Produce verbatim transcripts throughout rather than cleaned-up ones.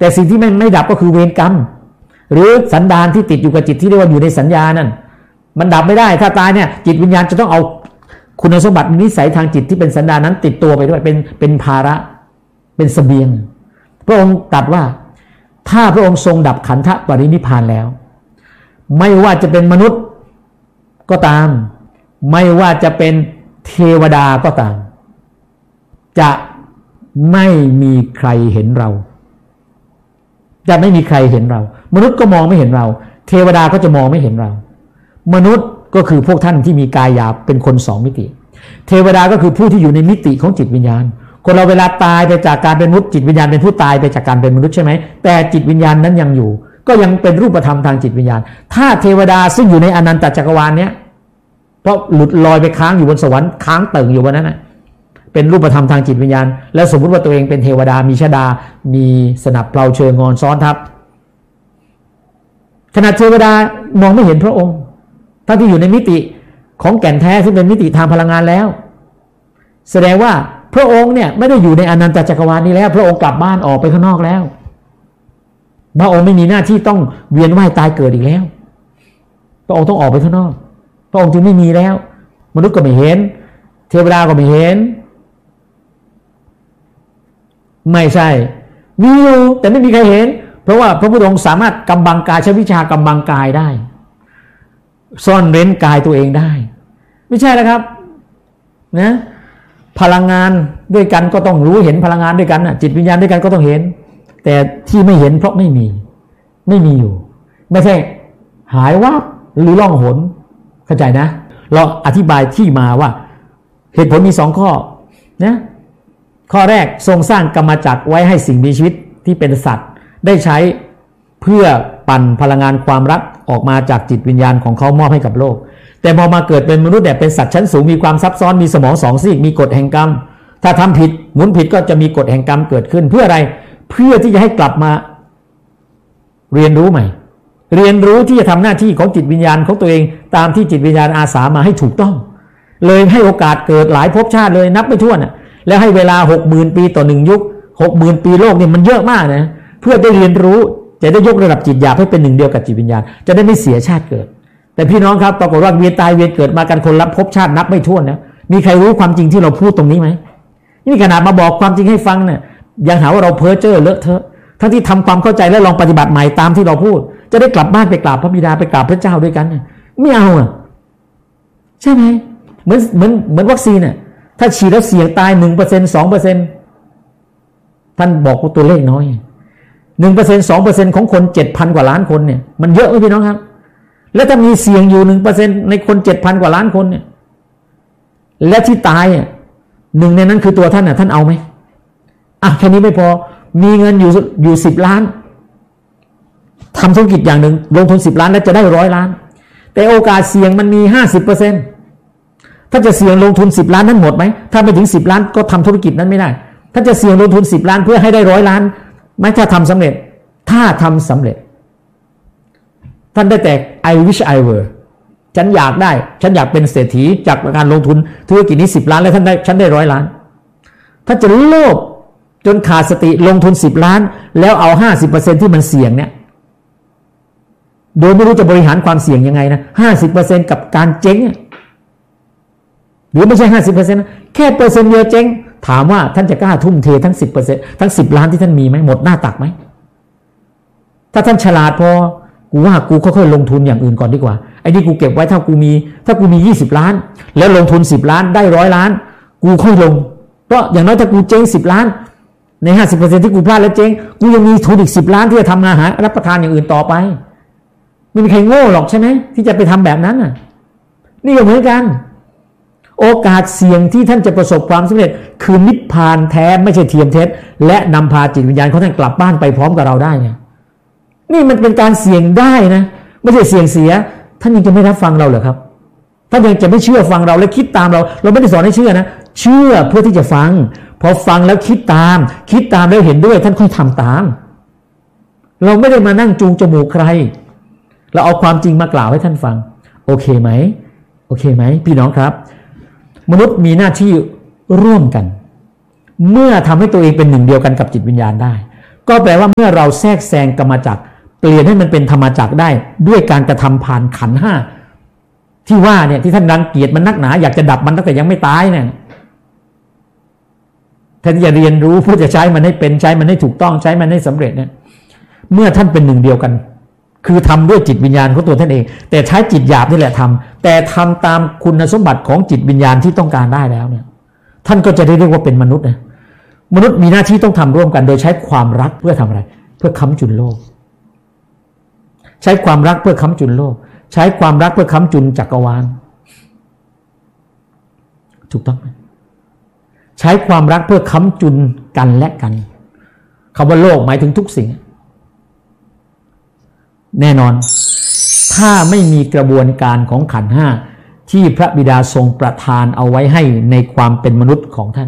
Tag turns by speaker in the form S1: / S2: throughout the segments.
S1: แต่สิ่งที่ไม่ไม่ดับก็คือเวรกรรมหรือสันดานที่ติดอยู่กับจิตที่เรียกว่าอยู่ในสัญญานั่นมันดับไม่ได้ถ้าตายเนี่ยจิตวิญญาณจะต้องเอาคุณสมบัตินิสัยทางจิตที่เป็นสันดานนั้นติดตัวไปด้วยเป็นเป็นภาระเป็นเสบียงพระองค์ตรัสว่าถ้าพระองค์ทรงดับขันธปรินิพพานแล้วไม่ว่าจะเป็นมนุษย์ก็ตามไม่ว่าจะเป็นเทวดาก็ตามจะไม่มีใครเห็นเราจะไม่มีใครเห็นเรามนุษย์ก็มองไม่เห็นเราเทวดาก็จะมองไม่เห็นเรามนุษย์ก็คือพวกท่านที่มีกายหยาบเป็นคนสองมิติเทวดาก็คือผู้ที่อยู่ในมิติของจิตวิญญาณคนเราเวลาตายไปจากการเป็นมนุษย์จิตวิญญาณเป็นผู้ตายไปจากการเป็นมนุษย์ใช่ไหมแต่จิตวิญญาณนั้นยังอยู่ก็ยังเป็นรูปธรรมทางจิตวิญญาณถ้าเทวดาซึ่งอยู่ในอนันตจักรวาลเนี้ยเพราะหลุดลอยไปค้างอยู่บนสวรรค์ค้างเติ่งอยู่บนนั้นนะเป็นรูปธรรมทางจิตวิญญาณแล้วสมมติว่าตัวเองเป็นเทวดามีชฎามีสนับเพลาเชิงงอนซ้อนทับขณะเทวดามองไม่เห็นพระองค์ท่านที่อยู่ในมิติของแก่นแท้ซึ่งเป็นมิติทางพลังงานแล้วแสดงว่าพระองค์เนี่ยไม่ได้อยู่ในอนันตจักรวาลนี้แล้วพระองค์กลับบ้านออกไปข้างนอกแล้วพระองค์ไม่มีหน้าที่ต้องเวียนว่ายตายเกิดอีกแล้วพระองค์ต้องออกไปข้างนอกพระองค์จึงไม่มีแล้วมนุษย์ก็ไม่เห็นเทวดาก็ไม่เห็นไม่ใช่มีอยู่แต่ไม่มีใครเห็นเพราะว่าพระพุทธองค์สามารถกำบังกายใช้วิชากำบังกายได้ซ่อนเร้นกายตัวเองได้ไม่ใช่นะครับนะพลังงานด้วยกันก็ต้องรู้เห็นพลังงานด้วยกันนะจิตวิญญาณด้วยกันก็ต้องเห็นแต่ที่ไม่เห็นเพราะไม่มีไม่มีอยู่ไม่ใช่หายวับหรือล่องหนเข้าใจนะเราอธิบายที่มาว่าเหตุผลมีสองข้อนะข้อแรกทรงสร้างกรรมจักรไว้ให้สิ่งมีชีวิตที่เป็นสัตว์ได้ใช้เพื่อปั่นพลังงานความรักออกมาจากจิตวิญญาณของเขามอบให้กับโลกแต่พอมาเกิดเป็นมนุษย์แบบเป็นสัตว์ชั้นสูงมีความซับซ้อนมีสมองสองซีกมีกฎแห่งกรรมถ้าทำผิดหมุนผิดก็จะมีกฎแห่งกรรมเกิดขึ้นเพื่ออะไรเพื่อที่จะให้กลับมาเรียนรู้ใหม่เรียนรู้ที่จะทำหน้าที่ของจิตวิญญาณของตัวเองตามที่จิตวิญญาณอาสามาให้ถูกต้องเลยให้โอกาสเกิดหลายภพชาติเลยนับไม่ถ้วนอ่ะแล้วให้เวลา หกหมื่น ปีต่อหนึ่งยุค หกหมื่น ปีโลกเนี่ยมันเยอะมากนะเพื่อได้เรียนรู้จะได้ยกระดับจิตหยาบให้เป็นหนึ่งเดียวกับจิตวิญญาณจะได้ไม่เสียชาติเกิดแต่พี่น้องครับปรากฏว่าเวียนตายเวียนเกิดมากันคนละภพชาตินับไม่ถ้วนนะมีใครรู้ความจริงที่เราพูดตรงนี้ไหมนี่ขนาดมาบอกความจริงให้ฟังเนี่ยยังหาว่าเราเพ้อเจ้อเลอะเทอะทั้งที่ทำความเข้าใจและลองปฏิบัติใหม่ตามที่เราพูดจะได้กลับบ้านไปกราบพระบิดาไปกราบพระเจ้าด้วยกันไม่เอาอ่ะใช่ไหมเหมือนเหมือนเหมือนวัคซีนน่ะถ้าฉีดแล้วเสี่ยงตาย หนึ่งเปอร์เซ็นต์ สองเปอร์เซ็นต์ ท่านบอกว่าตัวเลขน้อย หนึ่งเปอร์เซ็นต์ สองเปอร์เซ็นต์ ของคน เจ็ดพัน กว่าล้านคนเนี่ยมันเยอะไหมพี่น้องครับแล้วถ้ามีเสี่ยงอยู่ หนึ่งเปอร์เซ็นต์ ในคน เจ็ดพัน กว่าล้านคนเนี่ยและที่ตายอ่ะหนึ่งในนั้นคือตัวท่านน่ะท่านเอาไหมอ่ะแค่นี้ไม่พอมีเงินอยู่อยู่สิบล้านทำธุรกิจอย่างหนึ่งลงทุนสิบล้านแล้วจะได้ร้อยล้านแต่โอกาสเสี่ยงมันมี ห้าสิบเปอร์เซ็นต์ ถ้าจะเสี่ยงลงทุนสิบล้านนั้นหมดไหมถ้าไม่ถึงสิบล้านก็ทำธุรกิจนั้นไม่ได้ถ้าจะเสี่ยงลงทุนสิบล้านเพื่อให้ได้ร้อยล้านไม่ถ้าทำสำเร็จถ้าทำสำเร็จท่านได้แต่ I wish I were ฉันอยากได้ฉันอยากเป็นเศรษฐีจากการลงทุนธุรกิจนี้สิบล้านแล้วท่านได้ฉันได้ร้อยล้านถ้าจะโลภจนขาดสติลงทุนสิบล้านแล้วเอา ห้าสิบเปอร์เซ็นต์ ที่มันเสี่ยงเนี่ยโดยไม่รู้จะบริหารความเสี่ยงยังไงนะ ห้าสิบเปอร์เซ็นต์ กับการเจ๊งหรือไม่ใช่ ห้าสิบเปอร์เซ็นต์ นะแค่เปอร์เซ็นต์เดียวเจ๊งถามว่าท่านจะกล้าทุ่มเททั้ง สิบเปอร์เซ็นต์ ทั้งสิบล้านที่ท่านมีไหมหมดหน้าตักไหมถ้าท่านฉลาดพอกูว่ากูค่อยๆลงทุนอย่างอื่นก่อนดีกว่าไอ้นี่กูเก็บไว้ถ้ากูมีถ้ากูมียี่สิบล้านแล้วลงทุนสิบล้านได้ร้อยล้านกูค่อยลงเพราะอย่างน้อยถ้ากูเจ๊งสิบล้านใน ห้าสิบเปอร์เซ็นต์ ที่กูพลาดแล้วเจ๊งกูยังมีทุนอีกสิบล้านที่จะทำอาหารรับประทานอย่างอื่นต่อไปไม่มีใครโง่หรอกใช่ไหมที่จะไปทำแบบนั้นน่ะนี่ก็เหมือนกันโอกาสเสี่ยงที่ท่านจะประสบความสำเร็จคือนิพพานแท้ไม่ใช่เทียมเท็จและนำพาจิตวิญญาณของท่านกลับบ้านไปพร้อมกับเราได้เนี่ยนี่มันเป็นการเสี่ยงได้นะไม่ใช่เสี่ยงเสียท่านยังจะไม่รับฟังเราเหรอครับท่านยังจะไม่เชื่อฟังเราและคิดตามเราเราไม่ได้สอนให้เชื่อนะเชื่อเพื่อที่จะฟังพอฟังแล้วคิดตามคิดตามแล้วเห็นด้วยท่านค่อยทำตามเราไม่ได้มานั่งจูงจมูกใครเราเอาความจริงมากล่าวให้ท่านฟังโอเคไหมโอเคไหมพี่น้องครับมนุษย์มีหน้าที่ร่วมกันเมื่อทำให้ตัวเองเป็นหนึ่งเดียวกันกับจิตวิญญาณได้ก็แปลว่าเมื่อเราแทรกแซงกรรมจักรเปลี่ยนให้มันเป็นธรรมจักรได้ด้วยการกระทำผ่านขันธ์ห้าที่ว่าเนี่ยที่ท่านรังเกียจมันนักหนาอยากจะดับมันตั้งแต่ยังไม่ตายเนี่ยท่านจะเรียนรู้เพื่อจะใช้มันให้เป็นใช้มันให้ถูกต้องใช้มันให้สำเร็จเนี่ยเมื่อท่านเป็นหนึ่งเดียวกันคือทำด้วยจิตวิญญาณของตัวท่านเองแต่ใช้จิตหยาบนี่แหละทำแต่ทำตามคุณสมบัติของจิตวิญญาณที่ต้องการได้แล้วเนี่ยท่านก็จะได้เรียกว่าเป็นมนุษย์นะมนุษย์มีหน้าที่ต้องทำร่วมกันโดยใช้ความรักเพื่อทำอะไรเพื่อค้ำจุนโลกใช้ความรักเพื่อค้ำจุนโลกใช้ความรักเพื่อค้ำจุนจักรวาลถูกต้องไหมใช้ความรักเพื่อค้ำจุนกันและกันคำว่าโลกหมายถึงทุกสิ่งแน่นอนถ้าไม่มีกระบวนการของขันธ์ห้าที่พระบิดาทรงประทานเอาไว้ให้ในความเป็นมนุษย์ของท่าน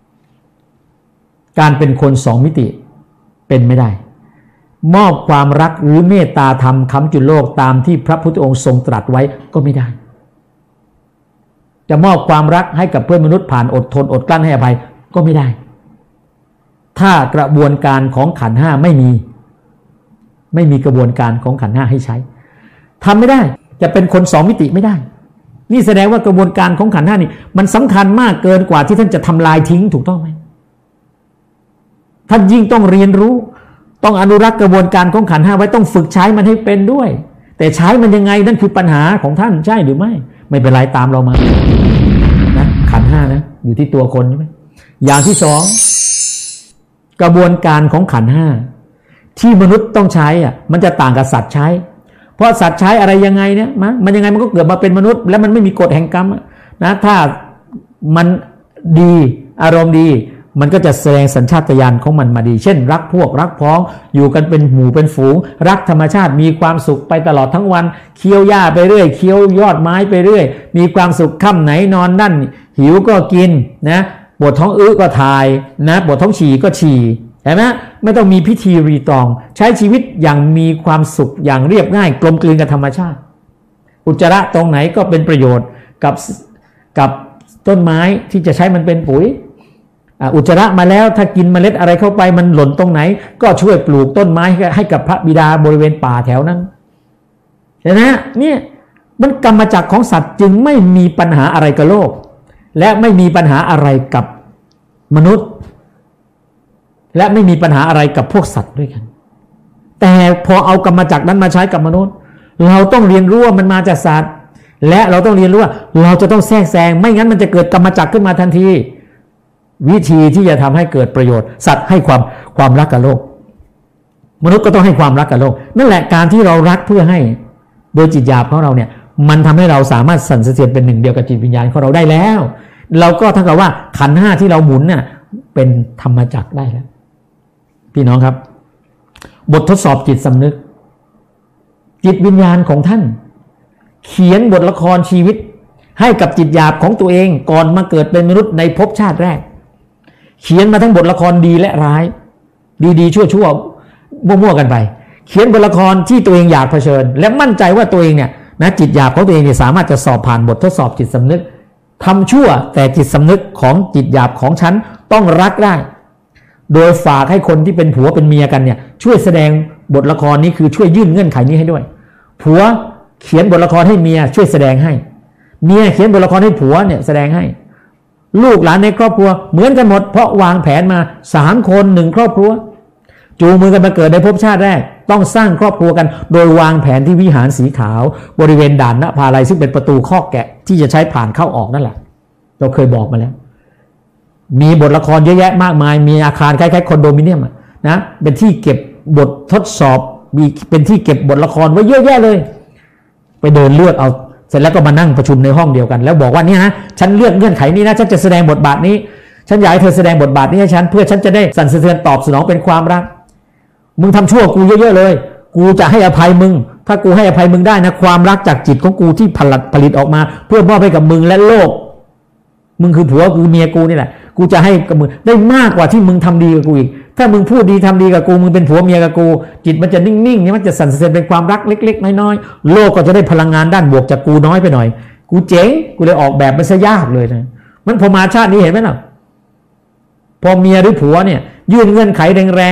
S1: การเป็นคนสองมิติเป็นไม่ได้มอบความรักหรือเมตตาธรรมค้ำจุนโลกตามที่พระพุทธองค์ทรงตรัสไว้ก็ไม่ได้จะมอบความรักให้กับเพื่อนมนุษย์ผ่านอดทนอดกลั้นให้อภัยก็ไม่ได้ถ้ากระบวนการของขันธ์ห้าไม่มีไม่มีกระบวนการของขันธ์ห้าให้ใช้ทำไม่ได้จะเป็นคนสองมิติไม่ได้นี่แสดงว่ากระบวนการของขันธ์ห้านี่มันสำคัญมากเกินกว่าที่ท่านจะทำลายทิ้งถูกต้องไหมท่านยิ่งต้องเรียนรู้ต้องอนุรักษ์กระบวนการของขันธ์ห้าไว้ต้องฝึกใช้มันให้เป็นด้วยแต่ใช้มันยังไงนั่นคือปัญหาของท่านใช่หรือไม่ไม่เป็นไรตามเรามานะขันธ์ห้านะอยู่ที่ตัวคนใช่ไหมอย่างที่สองกระบวนการของขันธ์ห้าที่มนุษย์ต้องใช้อ่ะมันจะต่างกับสัตว์ใช้เพราะสัตว์ใช้อะไรยังไงเนี่ยมันมันยังไงมันก็เกิดมาเป็นมนุษย์แล้วมันไม่มีกฎแห่งกรรมนะถ้ามันดีอารมณ์ดีมันก็จะแสดงสัญชาตญาณของมันมาดีเช่นรักพวกรักพ้องอยู่กันเป็นหมู่เป็นฝูงรักธรรมชาติมีความสุขไปตลอดทั้งวันเคี้ยวหญ้าไปเรื่อยเคี้ยวยอดไม้ไปเรื่อยมีความสุขค่ำไหนนอนนั่นหิวก็กินนะปวดท้องอึก็ถ่ายนะปวดท้องฉี่ก็ฉี่ใช่ไหมไม่ต้องมีพิธีรีตองใช้ชีวิตอย่างมีความสุขอย่างเรียบง่ายกลมกลืนกับธรรมชาติอุจจาระตรงไหนก็เป็นประโยชน์กับกับต้นไม้ที่จะใช้มันเป็นปุ๋ยอุจจาระมาแล้วถ้ากินเมล็ดอะไรเข้าไปมันหล่นตรงไหนก็ช่วยปลูกต้นไม้ให้กับพระบิดาบริเวณป่าแถวนั้นเห็นไหมเนี่ยมันกรรมจักรของสัตว์จึงไม่มีปัญหาอะไรกับโลกและไม่มีปัญหาอะไรกับมนุษย์และไม่มีปัญหาอะไรกับพวกสัตว์ด้วยกันแต่พอเอากรรมจักรนั้นมาใช้กับมนุษย์เราต้องเรียนรู้ว่ามันมาจากสัตว์และเราต้องเรียนรู้ว่าเราจะต้องแทรกแซงไม่งั้นมันจะเกิดกรรมจักรขึ้นมาทันทีวิธีที่จะทำให้เกิดประโยชน์สัตว์ให้ความความรักกับโลกมนุษย์ก็ต้องให้ความรักกับโลกนั่นแหละการที่เรารักเพื่อให้โดยจิตหยาบของเราเนี่ยมันทำให้เราสามารถสั่นสะเทือนเป็นหนึ่งเดียวกับจิตวิญญาณของเราได้แล้วเราก็เท่ากับว่าขันธ์ห้าที่เราหมุนเนี่ยเป็นธรรมจักรได้แล้วพี่น้องครับบททดสอบจิตสำนึกจิตวิญญาณของท่านเขียนบทละครชีวิตให้กับจิตหยาบของตัวเองก่อนมาเกิดเป็นมนุษย์ในภพชาติแรกเขียนมาทั้งบทละครดีและร้ายดีๆชั่วๆมั่วๆกันไปเขียนบทละครที่ตัวเองอยากเผชิญและมั่นใจว่าตัวเองเนี่ยนะจิตหยาบของตัวเองเนี่ยสามารถจะสอบผ่านบททดสอบจิตสำนึกทำชั่วแต่จิตสำนึกของจิตหยาบของฉันต้องรักได้โดยฝากให้คนที่เป็นผัวเป็นเมียกันเนี่ยช่วยแสดงบทละครนี้คือช่วยยื่นเงื่อนไขนี้ให้ด้วยผัวเขียนบทละครให้เมียช่วยแสดงให้เมียเขียนบทละครให้ผัวเนี่ยแสดงให้ลูกหลานในครอบครัวเหมือนกันหมดเพราะวางแผนมาสามคนหนึ่งครอบครัวจูงมือกันมาเกิดในภพชาติแรกต้องสร้างครอบครัวกันโดยวางแผนที่วิหารสีขาวบริเวณด่านณภาลัยซึ่งเป็นประตูคอกแกะที่จะใช้ผ่านเข้าออกนั่นแหละเราเคยบอกมาแล้วมีบทละครเยอะแยะมากมายมีอาคารคล้ายๆคอนโดมิเนียมนะเป็นที่เก็บบททดสอบมีเป็นที่เก็บบทละครไว้เยอะแยะเลยไปเดินเลือกเอาเสร็จแล้วก็มานั่งประชุมในห้องเดียวกันแล้วบอกว่านี่ฮะฉันเลือกเงื่อนไขนี้นะฉันจะแสดงบทบาทนี้ฉันอยากให้เธอแสดงบทบาทนี้ให้ฉันเพื่อฉันจะได้สั่นสะเทือนตอบสนองเป็นความรักมึงทำชั่วกูเยอะๆเลยกูจะให้อภัยมึงถ้ากูให้อภัยมึงได้นะความรักจากจิตของกูที่ผลิตผลิตออกมาเพื่อมอบให้กับมึงและโลกมึงคือผัวกูเมียกูนี่แหละกูจะให้กับมึงได้มากกว่าที่มึงทำดีกับกูอีกถ้ามึงพูดดีทำดีกับกูมึงเป็นผัวเมียกับกูจิตมันจะนิ่งๆนี่มันจะสั่นสะเทือนเป็นความรักเล็กๆน้อยๆโลกก็จะได้พลังงานด้านบวกจากกูน้อยไปหน่อยกูเจ๋งกูเลยออกแบบมันซะยากเลยนะมันพอมาชาตินี้เห็นไหมล่ะพอเมียหรือผัวเนี่ยยื่นเงื่อนไขแรงๆ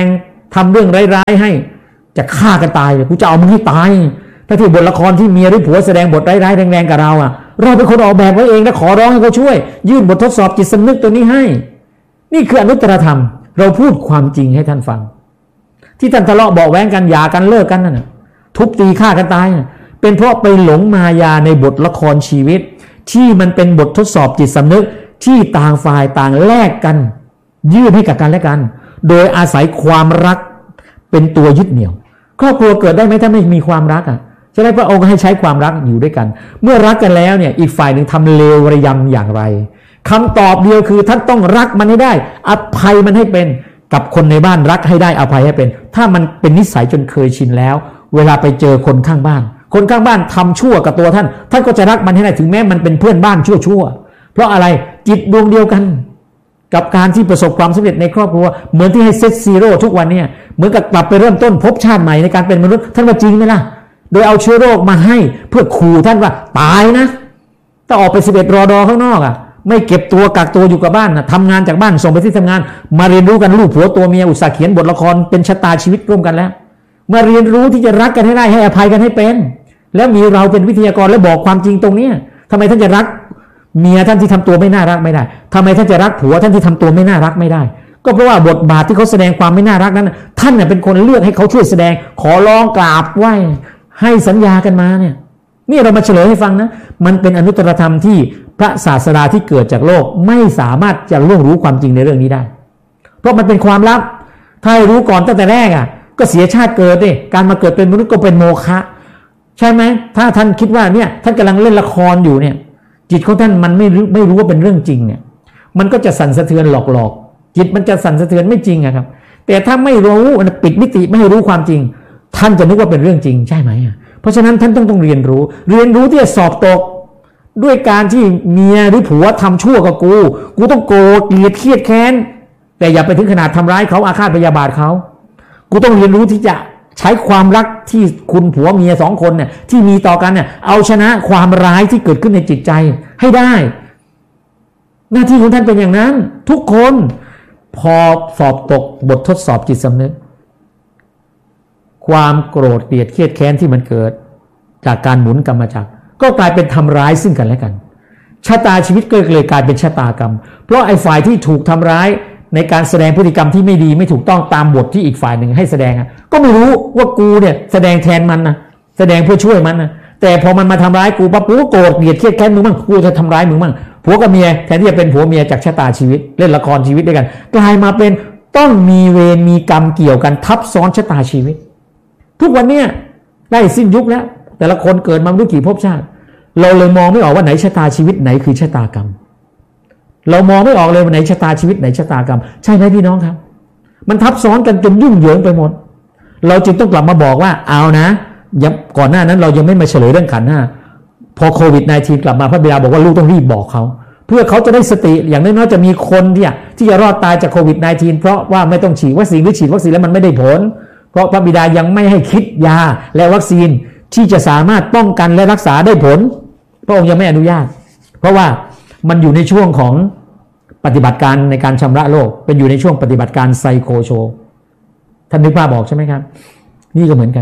S1: ทำเรื่องร้ายๆให้จะฆ่ากันตายกูจะเอามึงให้ตายถ้าที่บทละครที่เมียหรือผัวแสดงบทร้ายๆแรงๆกับเราอ่ะเราเป็นคนออกแบบไว้เองและขอร้องให้เขาช่วยยื่นบททดสอบจิตสำนึกตัวนี้ให้นี่คืออนุตตรธรรมเราพูดความจริงให้ท่านฟังที่ท่านทะเลาะเบาะแว้งกันหย่ากันเลิกกันนั่นน่ะทุบตีฆ่ากันตายเป็นเพราะไปหลงมายาในบทละครชีวิตที่มันเป็นบททดสอบจิตสำนึกที่ต่างฝ่ายต่างแลกกันยื่นให้กับกันและกันโดยอาศัยความรักเป็นตัวยึดเหนี่ยวครอบครัวเกิดได้ไหมถ้าไม่มีความรักอ่ะใช่ไหมพระองค์ให้ใช้ความรักอยู่ด้วยกันเมื่อรักกันแล้วเนี่ยอีกฝ่ายหนึ่งทำเลวระยำอย่างไรคำตอบเดียวคือท่านต้องรักมันให้ได้อภัยมันให้เป็นกับคนในบ้านรักให้ได้อภัยให้เป็นถ้ามันเป็นนิสัยจนเคยชินแล้วเวลาไปเจอคนข้างบ้านคนข้างบ้านทำชั่วกับตัวท่านท่านก็จะรักมันให้ได้ถึงแม้มันเป็นเพื่อนบ้านชั่วชั่วเพราะอะไรจิตดวงเดียวกันกับการที่ประสบความสำเร็จในครอบครัวเหมือนที่ให้เซตซีโร่ทุกวันเนี่ยเหมือนกับกลับไปเริ่มต้นพบชาติใหม่ในการเป็นมนุษย์ท่านว่าจริงไหมล่ะโดยเอาเชื้อโรคมาให้เพื่อขู่ท่านว่าตายนะถ้าออกไปสิบเอ็ดรอดอข้างนอกอ่ะไม่เก็บตัวกักตัวอยู่กับบ้านนะทำงานจากบ้านส่งไปที่ทำงานมาเรียนรู้กันลูกผัวตัวเมียอุตส่าห์เขียนบทละครเป็นชะตาชีวิตร่วมกันแล้วมาเรียนรู้ที่จะรักกันให้ได้ให้อภัยกันให้เป็นแล้วมีเราเป็นวิทยากรและบอกความจริงตรงนี้ทำไมท่านจะรักเมียท่านที่ทำตัวไม่น่ารักไม่ได้ทำไมท่านจะรักผัวท่านที่ทำตัวไม่น่ารักไม่ได้ก็เพราะว่าบทบาทที่เขาแสดงความไม่น่ารักนั้นท่านเน่ยเป็นคนเลือกให้เขาช่วยแสดงขอร้องกราบไหว้ให้สัญญากันมาเนี่ยนี่เรามาเฉลยให้ฟังนะมันเป็นอนุตตรธรรมที่พระศาสดาที่เกิดจากโลกไม่สามารถจะล่วงรู้ความจริงในเรื่องนี้ได้เพราะมันเป็นความลับถ้าให้รู้ก่อนตั้งแต่แรกอ่ะก็เสียชาติเกิดดิการมาเกิดเป็นมนุษย์ก็เป็นโมฆะใช่ไหมถ้าท่านคิดว่าเนี่ยท่านกำลังเล่นละครอยู่เนี่ยจิตของท่านมันไม่รู้ไม่รู้ว่าเป็นเรื่องจริงเนี่ยมันก็จะสั่นสะเทือนหลอกๆจิตมันจะสั่นสะเทือนไม่จริงอะครับแต่ถ้าไม่รู้ปิดมิติไม่ให้รู้ความจริงท่านจะนึกว่าเป็นเรื่องจริงใช่ไหมเพราะฉะนั้นท่านต้องต้องเรียนรู้เรียนรู้ที่จะสอบตกด้วยการที่เมียหรือผัวทำชั่วกับกูกูต้องโกรธเกลียดเครียดแค้นแต่อย่าไปถึงขนาดทำร้ายเขาอาฆาตพยาบาทเขากูต้องเรียนรู้ที่จะใช้ความรักที่คุณผัวเมียสองคนเนี่ยที่มีต่อกันเนี่ยเอาชนะความร้ายที่เกิดขึ้นในจิตใจให้ได้หน้าที่ของท่านเป็นอย่างนั้นทุกคนพอสอบตกบททดสอบจิตสำนึกความโกรธเกลียดเครียดแค้นที่มันเกิดจากการหมุนกรรมจักรก็กลายเป็นทำร้ายซึ่งกันและกันชะตาชีวิตก็เลยกลายเป็นชะตากรรมเพราะไอ้ฝ่ายที่ถูกทำร้ายในการแสดงพฤติกรรมที่ไม่ดีไม่ถูกต้องตามบทที่อีกฝ่ายหนึ่งให้แสดงก็ไม่รู้ว่ากูเนี่ยแสดงแทนมันนะแสดงเพื่อช่วยมันนะแต่พอมันมาทำร้ายกูปั๊บกูก็โกรธเกลียดเครียดแค้นมึงมั่งกูจะทำร้ายมึงมั่งผัวกับเมียแทนที่จะเป็นผัวเมียจากชะตาชีวิตเล่นละครชีวิตด้วยกันกลายมาเป็นต้องมีเวรมีกรรมเกี่ยวกันทับซ้อนชะตาชีวิตทุกวันเนี้ยได้สิ้นยุคแล้วแต่ละคนเกิดมาไม่รู้กี่ภพชาติเราเลยมองไม่ออกว่าไหนชะตาชีวิตไหนคือชะตากรรมเรามองไม่ออกเลยว่าไหนชะตาชีวิตไหนชะตากรรมใช่ไหมพี่น้องครับมันทับซ้อนกันจนยุ่งเหยิงไปหมดเราจึงต้องกลับมาบอกว่าเอานะยังก่อนหน้านั้นเรายังไม่มาเฉลยเรื่องขันธ์ห้าพอโควิด สิบเก้า กลับมาพระบิดาบอกว่าลูกต้องรีบบอกเขาเพื่อเขาจะได้สติอย่างน้อยๆจะมีคนที่ที่จะรอดตายจากโควิด สิบเก้า เพราะว่าไม่ต้องฉีดวัคซีนหรือฉีดวัคซีนแล้วมันไม่ได้ผลเพราะพระบิดายังไม่ให้คิดยาและวัคซีนที่จะสามารถป้องกันและรักษาได้ผลพระองค์ยังไม่อนุญาตเพราะว่ามันอยู่ในช่วงของปฏิบัติการในการชำระโลกเป็นอยู่ในช่วงปฏิบัติการไซโคโชท่านนึกภาพบอกใช่ไหมครับนี่ก็เหมือนกัน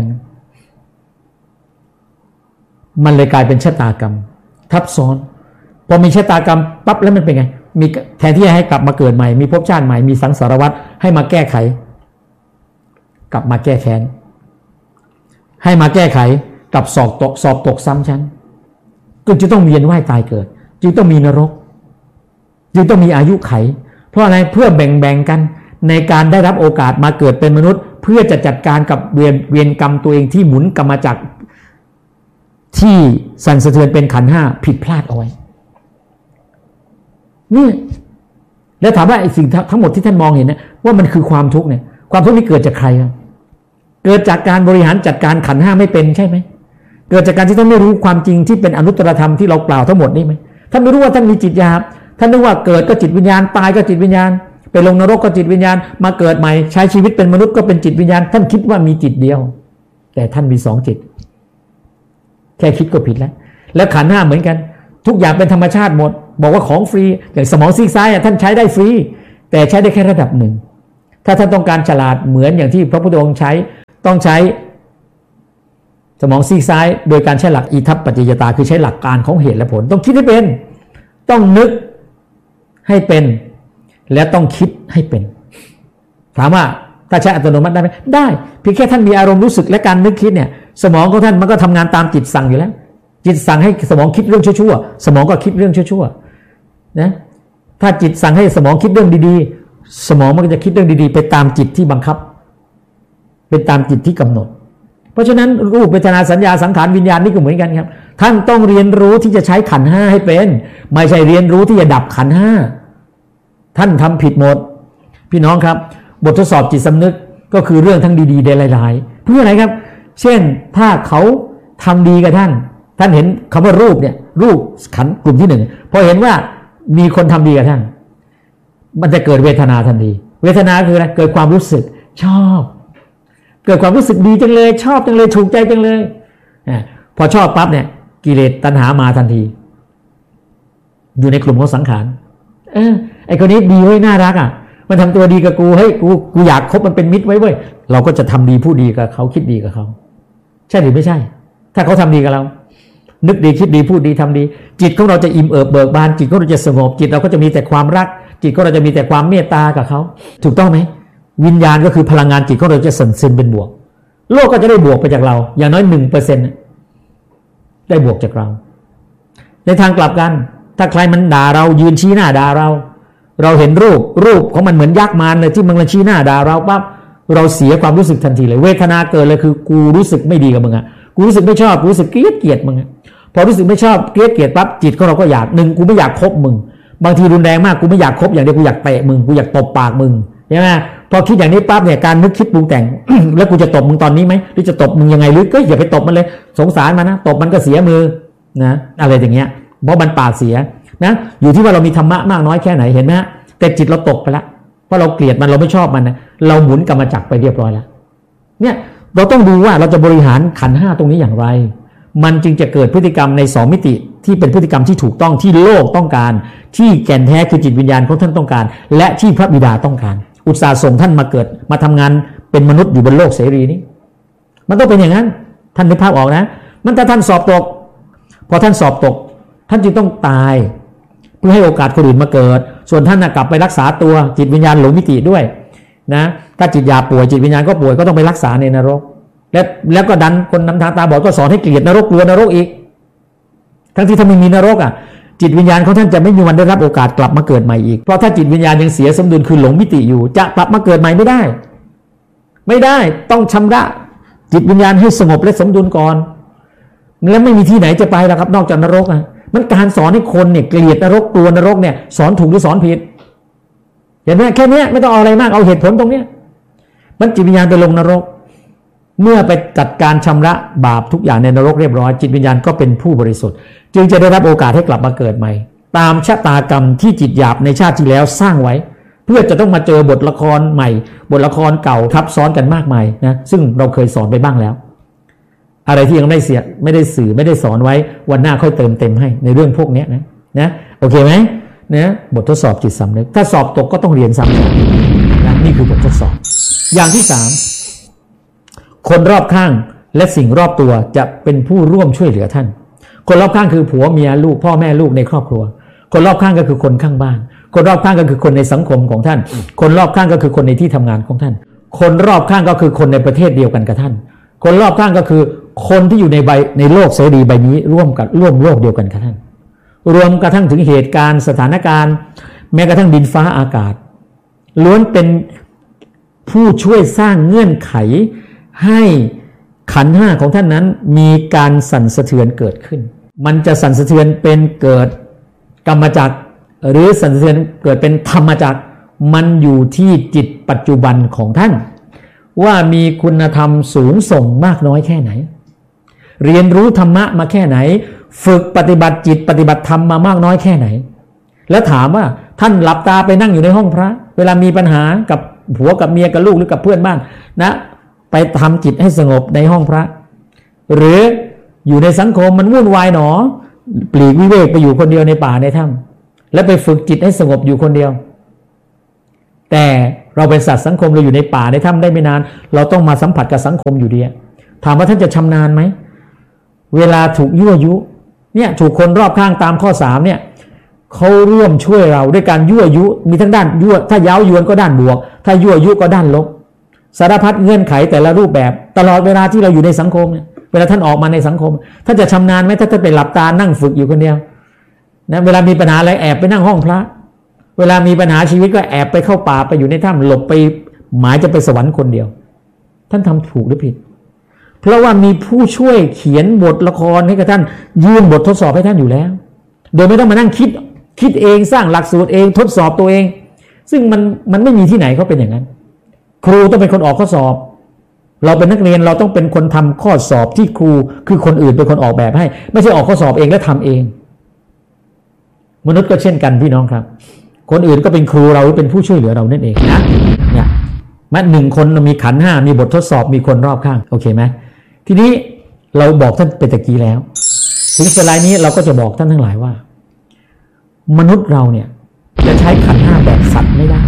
S1: มันเลยกลายเป็นชะตากรรมทับซ้อนพอมีชะตากรรมปั๊บแล้วมันเป็นไงมีแทนที่จะให้กลับมาเกิดใหม่มีภพชาติใหม่มีสังสารวัฏให้มาแก้ไขกลับมาแก้แค้นให้มาแก้ไขกับสอบตกสอบตกซ้ำชั้นก็จะต้องเวียนว่ายตายเกิดจึงต้องมีนรกจึงต้องมีอายุไขเพราะอะไรเพื่อแบ่งแบ่งกันในการได้รับโอกาสมาเกิดเป็นมนุษย์เพื่อจะจัดการกับเวียนเวียนกรรมตัวเองที่หมุนกรรมจักรที่สั่นสะเทือนเป็นขันธ์ห้าผิดพลาดเอาไว้นี่แล้วถามว่าไอ้สิ่งทั้งหมดที่ท่านมองเห็นนะว่ามันคือความทุกข์เนี่ยความทุกข์นี้เกิดจากใครครับเกิดจากการบริหารจัดการขันธ์ห้าไม่เป็นใช่ไหมเกิดจากการที่ท่านไม่รู้ความจริงที่เป็นอนุตตรธรรมที่เรากล่าวทั้งหมดนี่ไหมท่านไม่รู้ว่าท่านมีจิตหยาบท่านนึกว่าเกิดก็จิตวิญญาณตายก็จิตวิญญาณไปลงนรกก็จิตวิญญาณมาเกิดใหม่ใช้ชีวิตเป็นมนุษย์ก็เป็นจิตวิญญาณท่านคิดว่ามีจิตเดียวแต่ท่านมีสองจิตแค่คิดก็ผิดแล้วแล้วขันธ์ห้าเหมือนกันทุกอย่างเป็นธรรมชาติหมดบอกว่าของฟรีอย่างสมองซีกซ้ายท่านใช้ได้ฟรีแต่ใช้ได้แค่ระดับหนึ่งถ้าท่านต้องการฉลาดเหมือนอย่างที่พระพุทธองค์ใช้ต้องใช้สมองซีกซ้ายโดยการใช้หลักอิทัปปัจจยตาคือใช้หลักการของเหตุและผลต้องคิดให้เป็นต้องนึกให้เป็นและต้องคิดให้เป็นถามว่าถ้าใช้อัตโนมัติได้ไหมได้เพียงแค่ท่านมีอารมณ์รู้สึกและการนึกคิดเนี่ยสมองของท่านมันก็ทำงานตามจิตสั่งอยู่แล้วจิตสั่งให้สมองคิดเรื่องชั่วๆสมองก็คิดเรื่องชั่วๆนะถ้าจิตสั่งให้สมองคิดเรื่องดีๆสมองมันก็จะคิดเรื่องดีๆไปตามจิตที่บังคับเป็นตามจิตที่กำหนดเพราะฉะนั้นรูปเวทนาสัญญาสังขารวิญญาณนี่ก็เหมือนกันครับท่านต้องเรียนรู้ที่จะใช้ขันธ์ห้าให้เป็นไม่ใช่เรียนรู้ที่จะดับขันธ์ห้าท่านทำผิดหมดพี่น้องครับบททดสอบจิตสำนึกก็คือเรื่องทั้งดีๆได้หลายๆเพื่ออะไรครับเช่นถ้าเขาทำดีกับท่านท่านเห็นคำว่ารูปเนี่ยรูปขันธ์กลุ่มที่หนึ่งพอเห็นว่ามีคนทำดีกับท่านมันจะเกิดเวทนาทันทีเวทนาคืออะไรเกิดความรู้สึกชอบเกิดความรู้สึกดีจังเลยชอบจังเลยถูกใจจังเลยพอชอบปั๊บเนี่ยกิเลสตัณหามาทันทีอยู่ในกลุ่มของสังขารเออไอคนนี้ดีเว้ยน่ารักอ่ะมันทำตัวดีกับกูเฮ้ยกูกูอยากคบมันเป็นมิตรไว้เว้ยเราก็จะทำดีพูดดีกับเขาคิดดีกับเขาใช่หรือไม่ใช่ถ้าเขาทำดีกับเรานึกดีคิดดีพูดดีทำดีจิตของเราจะอิ่มเอิบเบิกบานจิตของเราจะสงบจิตเราก็จะมีแต่ความรักจิตของเราจะมีแต่ความเมตตากับเขาถูกต้องไหมวิญญาณก็คือพลังงานจิตของเราจะสั่นซึมเป็นบวกโลกก็จะได้บวกไปจากเราอย่างน้อยหนึ่งเปอร์เซ็นต์ได้บวกจากเราในทางกลับกันถ้าใครมันด่าเรายืนชี้หน้าด่าเราเราเห็นรูปรูปของมันเหมือนยักษ์มารเลยที่มันมาชี้หน้าด่าเราปั๊บเราเสียความรู้สึกทันทีเลยเวทนาเกิดเลยคือกูรู้สึกไม่ดีกับมึงอ่ะกูรู้สึกไม่ชอบกูรู้สึกเกลียดเกลียดมึงพอรู้สึกไม่ชอบเกลียดเกลียดปั๊บจิตของเราก็อยากหนึ่งกูไม่อยากคบมึงบางทีรุนแรงมากกูไม่อยากคบอย่างเดียวกูอยากเตะมึงกูอยากตบปากมึงใช่ไหมพอคิดอย่างนี้ปั๊บเนี่ยการนึกคิดปรุงแต่ง แล้วกูจะตบมึงตอนนี้ไหมหรือจะตบมึงยังไงหรือก็อย่าไปตบมันเลยสงสารมันนะตบมันก็เสียมือนะอะไรอย่างเงี้ยเพราะมันปากเสียนะอยู่ที่ว่าเรามีธรรมะมากน้อยแค่ไหนเห็นไหมแต่จิตเราตกไปแล้วเพราะเราเกลียดมันเราไม่ชอบมันนะเราหมุนกรรมจักรไปเรียบร้อยแล้วเนี่ยเราต้องดูว่าเราจะบริหารขันธ์ห้าตรงนี้อย่างไรมันจึงจะเกิดพฤติกรรมในสองมิติที่เป็นพฤติกรรมที่ถูกต้องที่โลกต้องการที่แก่นแท้คือจิตวิญญาณของท่านต้องการและที่พระบิดาต้องการอุตส่าห์ส่งท่านมาเกิดมาทำงานเป็นมนุษย์อยู่บนโลกเสรีนี้มันต้องเป็นอย่างนั้นท่านนึกภาพออกนะมันถ้าท่านสอบตกพอท่านสอบตกท่านจึงต้องตายเพื่อให้โอกาสคนอื่นมาเกิดส่วนท่านกลับไปรักษาตัวจิตวิญญาณหลงมิติด้วยนะถ้าจิตยาป่วยจิตวิญญาณก็ป่วยก็ต้องไปรักษาในนรกแล้วแล้วก็ดันคนนำทางตาบอดก็สอนให้เกลียดนรกกลัวนรกอีกทั้งที่ถ้าไม่มีนรกอ่ะจิตวิญญาณของท่านจะไม่มีวันได้รับโอกาสกลับมาเกิดใหม่อีกเพราะถ้าจิตวิญญาณยังเสียสมดุลคือหลงมิติอยู่จะกลับมาเกิดใหม่ไม่ได้ไม่ได้ต้องชำระจิตวิญญาณให้สงบและสมดุลก่อนแล้วไม่มีที่ไหนจะไปแล้วครับนอกจากนรกอ่ะมันการสอนให้คนเนี่ยเกลียดนรกกลัวนรกเนี่ยสอนถูกหรือสอนผิดเห็นไหมแค่นี้ไม่ต้องเอาอะไรมากเอาเหตุผลตรงเนี้ยมันจิตวิญญาณไปลงนรกเมื่อไปจัดการชำระบาปทุกอย่างในนรกเรียบร้อยจิตวิญญาณก็เป็นผู้บริสุทธิ์จึงจะได้รับโอกาสให้กลับมาเกิดใหม่ตามชะตากรรมที่จิตหยาบในชาติที่แล้วสร้างไว้เพื่อจะต้องมาเจอบทละครใหม่บทละครเก่าทับซ้อนกันมากมายนะซึ่งเราเคยสอนไปบ้างแล้วอะไรที่ยังไม่เสียไม่ได้สื่อไม่ได้สอนไว้วันหน้าค่อยเติมเต็มให้ในเรื่องพวกนี้นะนะโอเคไหมนะบททดสอบจิตสำนึกถ้าสอบตกก็ต้องเรียนซ้ำนะนี่คือบททดสอบอย่างที่สามคนรอบข้างและสิ่งรอบตัวจะเป็นผู้ร่วมช่วยเหลือท่านคนรอบข้างคือผัวเมียลูกพ่อแม่ลูกในครอบครัวคนรอบข้างก็คือคนข้างบ้านคนรอบข้างก็คือคนในสังคมของท่านคนรอบข้างก็คือคนในที่ทำงานของท่านคนรอบข้างก็คือคนในประเทศเดียวกันกับท่านคนรอบข้างก็คือคนที่อยู่ในใบในโลกเสรีใบนี้ร่วมกับร่วมโลกเดียวกันกับท่านรวมกระทั่งถึงเหตุการณ์สถานการณ์แม้กระทั่งดินฟ้าอากาศล้วนเป็นผู้ช่วยสร้างเงื่อนไขให้ขันธ์ห้าของท่านนั้นมีการสั่นสะเทือนเกิดขึ้นมันจะสั่นสะเทือนเป็นเกิดกรรมจักรหรือสั่นสะเทือนเกิดเป็นธรรมจักรมันอยู่ที่จิตปัจจุบันของท่านว่ามีคุณธรรมสูงส่งมากน้อยแค่ไหนเรียนรู้ธรรมะมาแค่ไหนฝึกปฏิบัติจิตปฏิบัติธรรมมามากน้อยแค่ไหนแล้วถามว่าท่านหลับตาไปนั่งอยู่ในห้องพระเวลามีปัญหากับผัวกับเมียกับลูกหรือกับเพื่อนบ้านนะไปทำจิตให้สงบในห้องพระหรืออยู่ในสังคมมันวุ่นวายหนอปลีกวิเวกไปอยู่คนเดียวในป่าในถ้ำแล้วไปฝึกจิตให้สงบอยู่คนเดียวแต่เราเป็นสัตว์สังคมเราอยู่ในป่าในถ้ำได้ไม่นานเราต้องมาสัมผัสกับสังคมอยู่ดีถามว่าท่านจะชำนาญไหมเวลาถูกยั่วยุเนี่ยถูกคนรอบข้างตามข้อสามเนี่ยเขาร่วมช่วยเราด้วยการยั่วยุมีทั้งด้านยั่วถ้าเย้ายวนก็ด้านบวกถ้ายั่วยุก็ด้านลบสารพัดเงื่อนไขแต่ละรูปแบบตลอดเวลาที่เราอยู่ในสังคมเนี่ยเวลาท่านออกมาในสังคมท่านจะชำนาญไหมถ้าท่านไปหลับตานั่งฝึกอยู่คนเดียวนะเวลามีปัญหาอะไรแอบไปนั่งห้องพระเวลามีปัญหาชีวิตก็แอบไปเข้าป่าไปอยู่ในถ้ำหลบไปหมายจะไปสวรรค์คนเดียวท่านทำถูกหรือผิดเพราะว่ามีผู้ช่วยเขียนบทละครให้กับท่านยื่นบททดสอบให้ท่านอยู่แล้วโดยไม่ต้องมานั่งคิดคิดเองสร้างหลักสูตรเองทดสอบตัวเองซึ่งมันมันไม่มีที่ไหนเขาเป็นอย่างนั้นครูต้องเป็นคนออกข้อสอบเราเป็นนักเรียนเราต้องเป็นคนทำข้อสอบที่ครูคือคนอื่นเป็นคนออกแบบให้ไม่ใช่ออกข้อสอบเองและทำเองมนุษย์ก็เช่นกันพี่น้องครับคนอื่นก็เป็นครูเราหรือเป็นผู้ช่วยเหลือเรานั่นเองนะเนี่ยมันหนึ่งคนมีขันธ์ห้ามีบททดสอบมีคนรอบข้างโอเคไหมทีนี้เราบอกท่านไปตะกี้แล้วถึงสไลด์นี้เราก็จะบอกท่านทั้งหลายว่ามนุษย์เราเนี่ยจะใช้ขันธ์ห้าแบบสัตว์ไม่ได้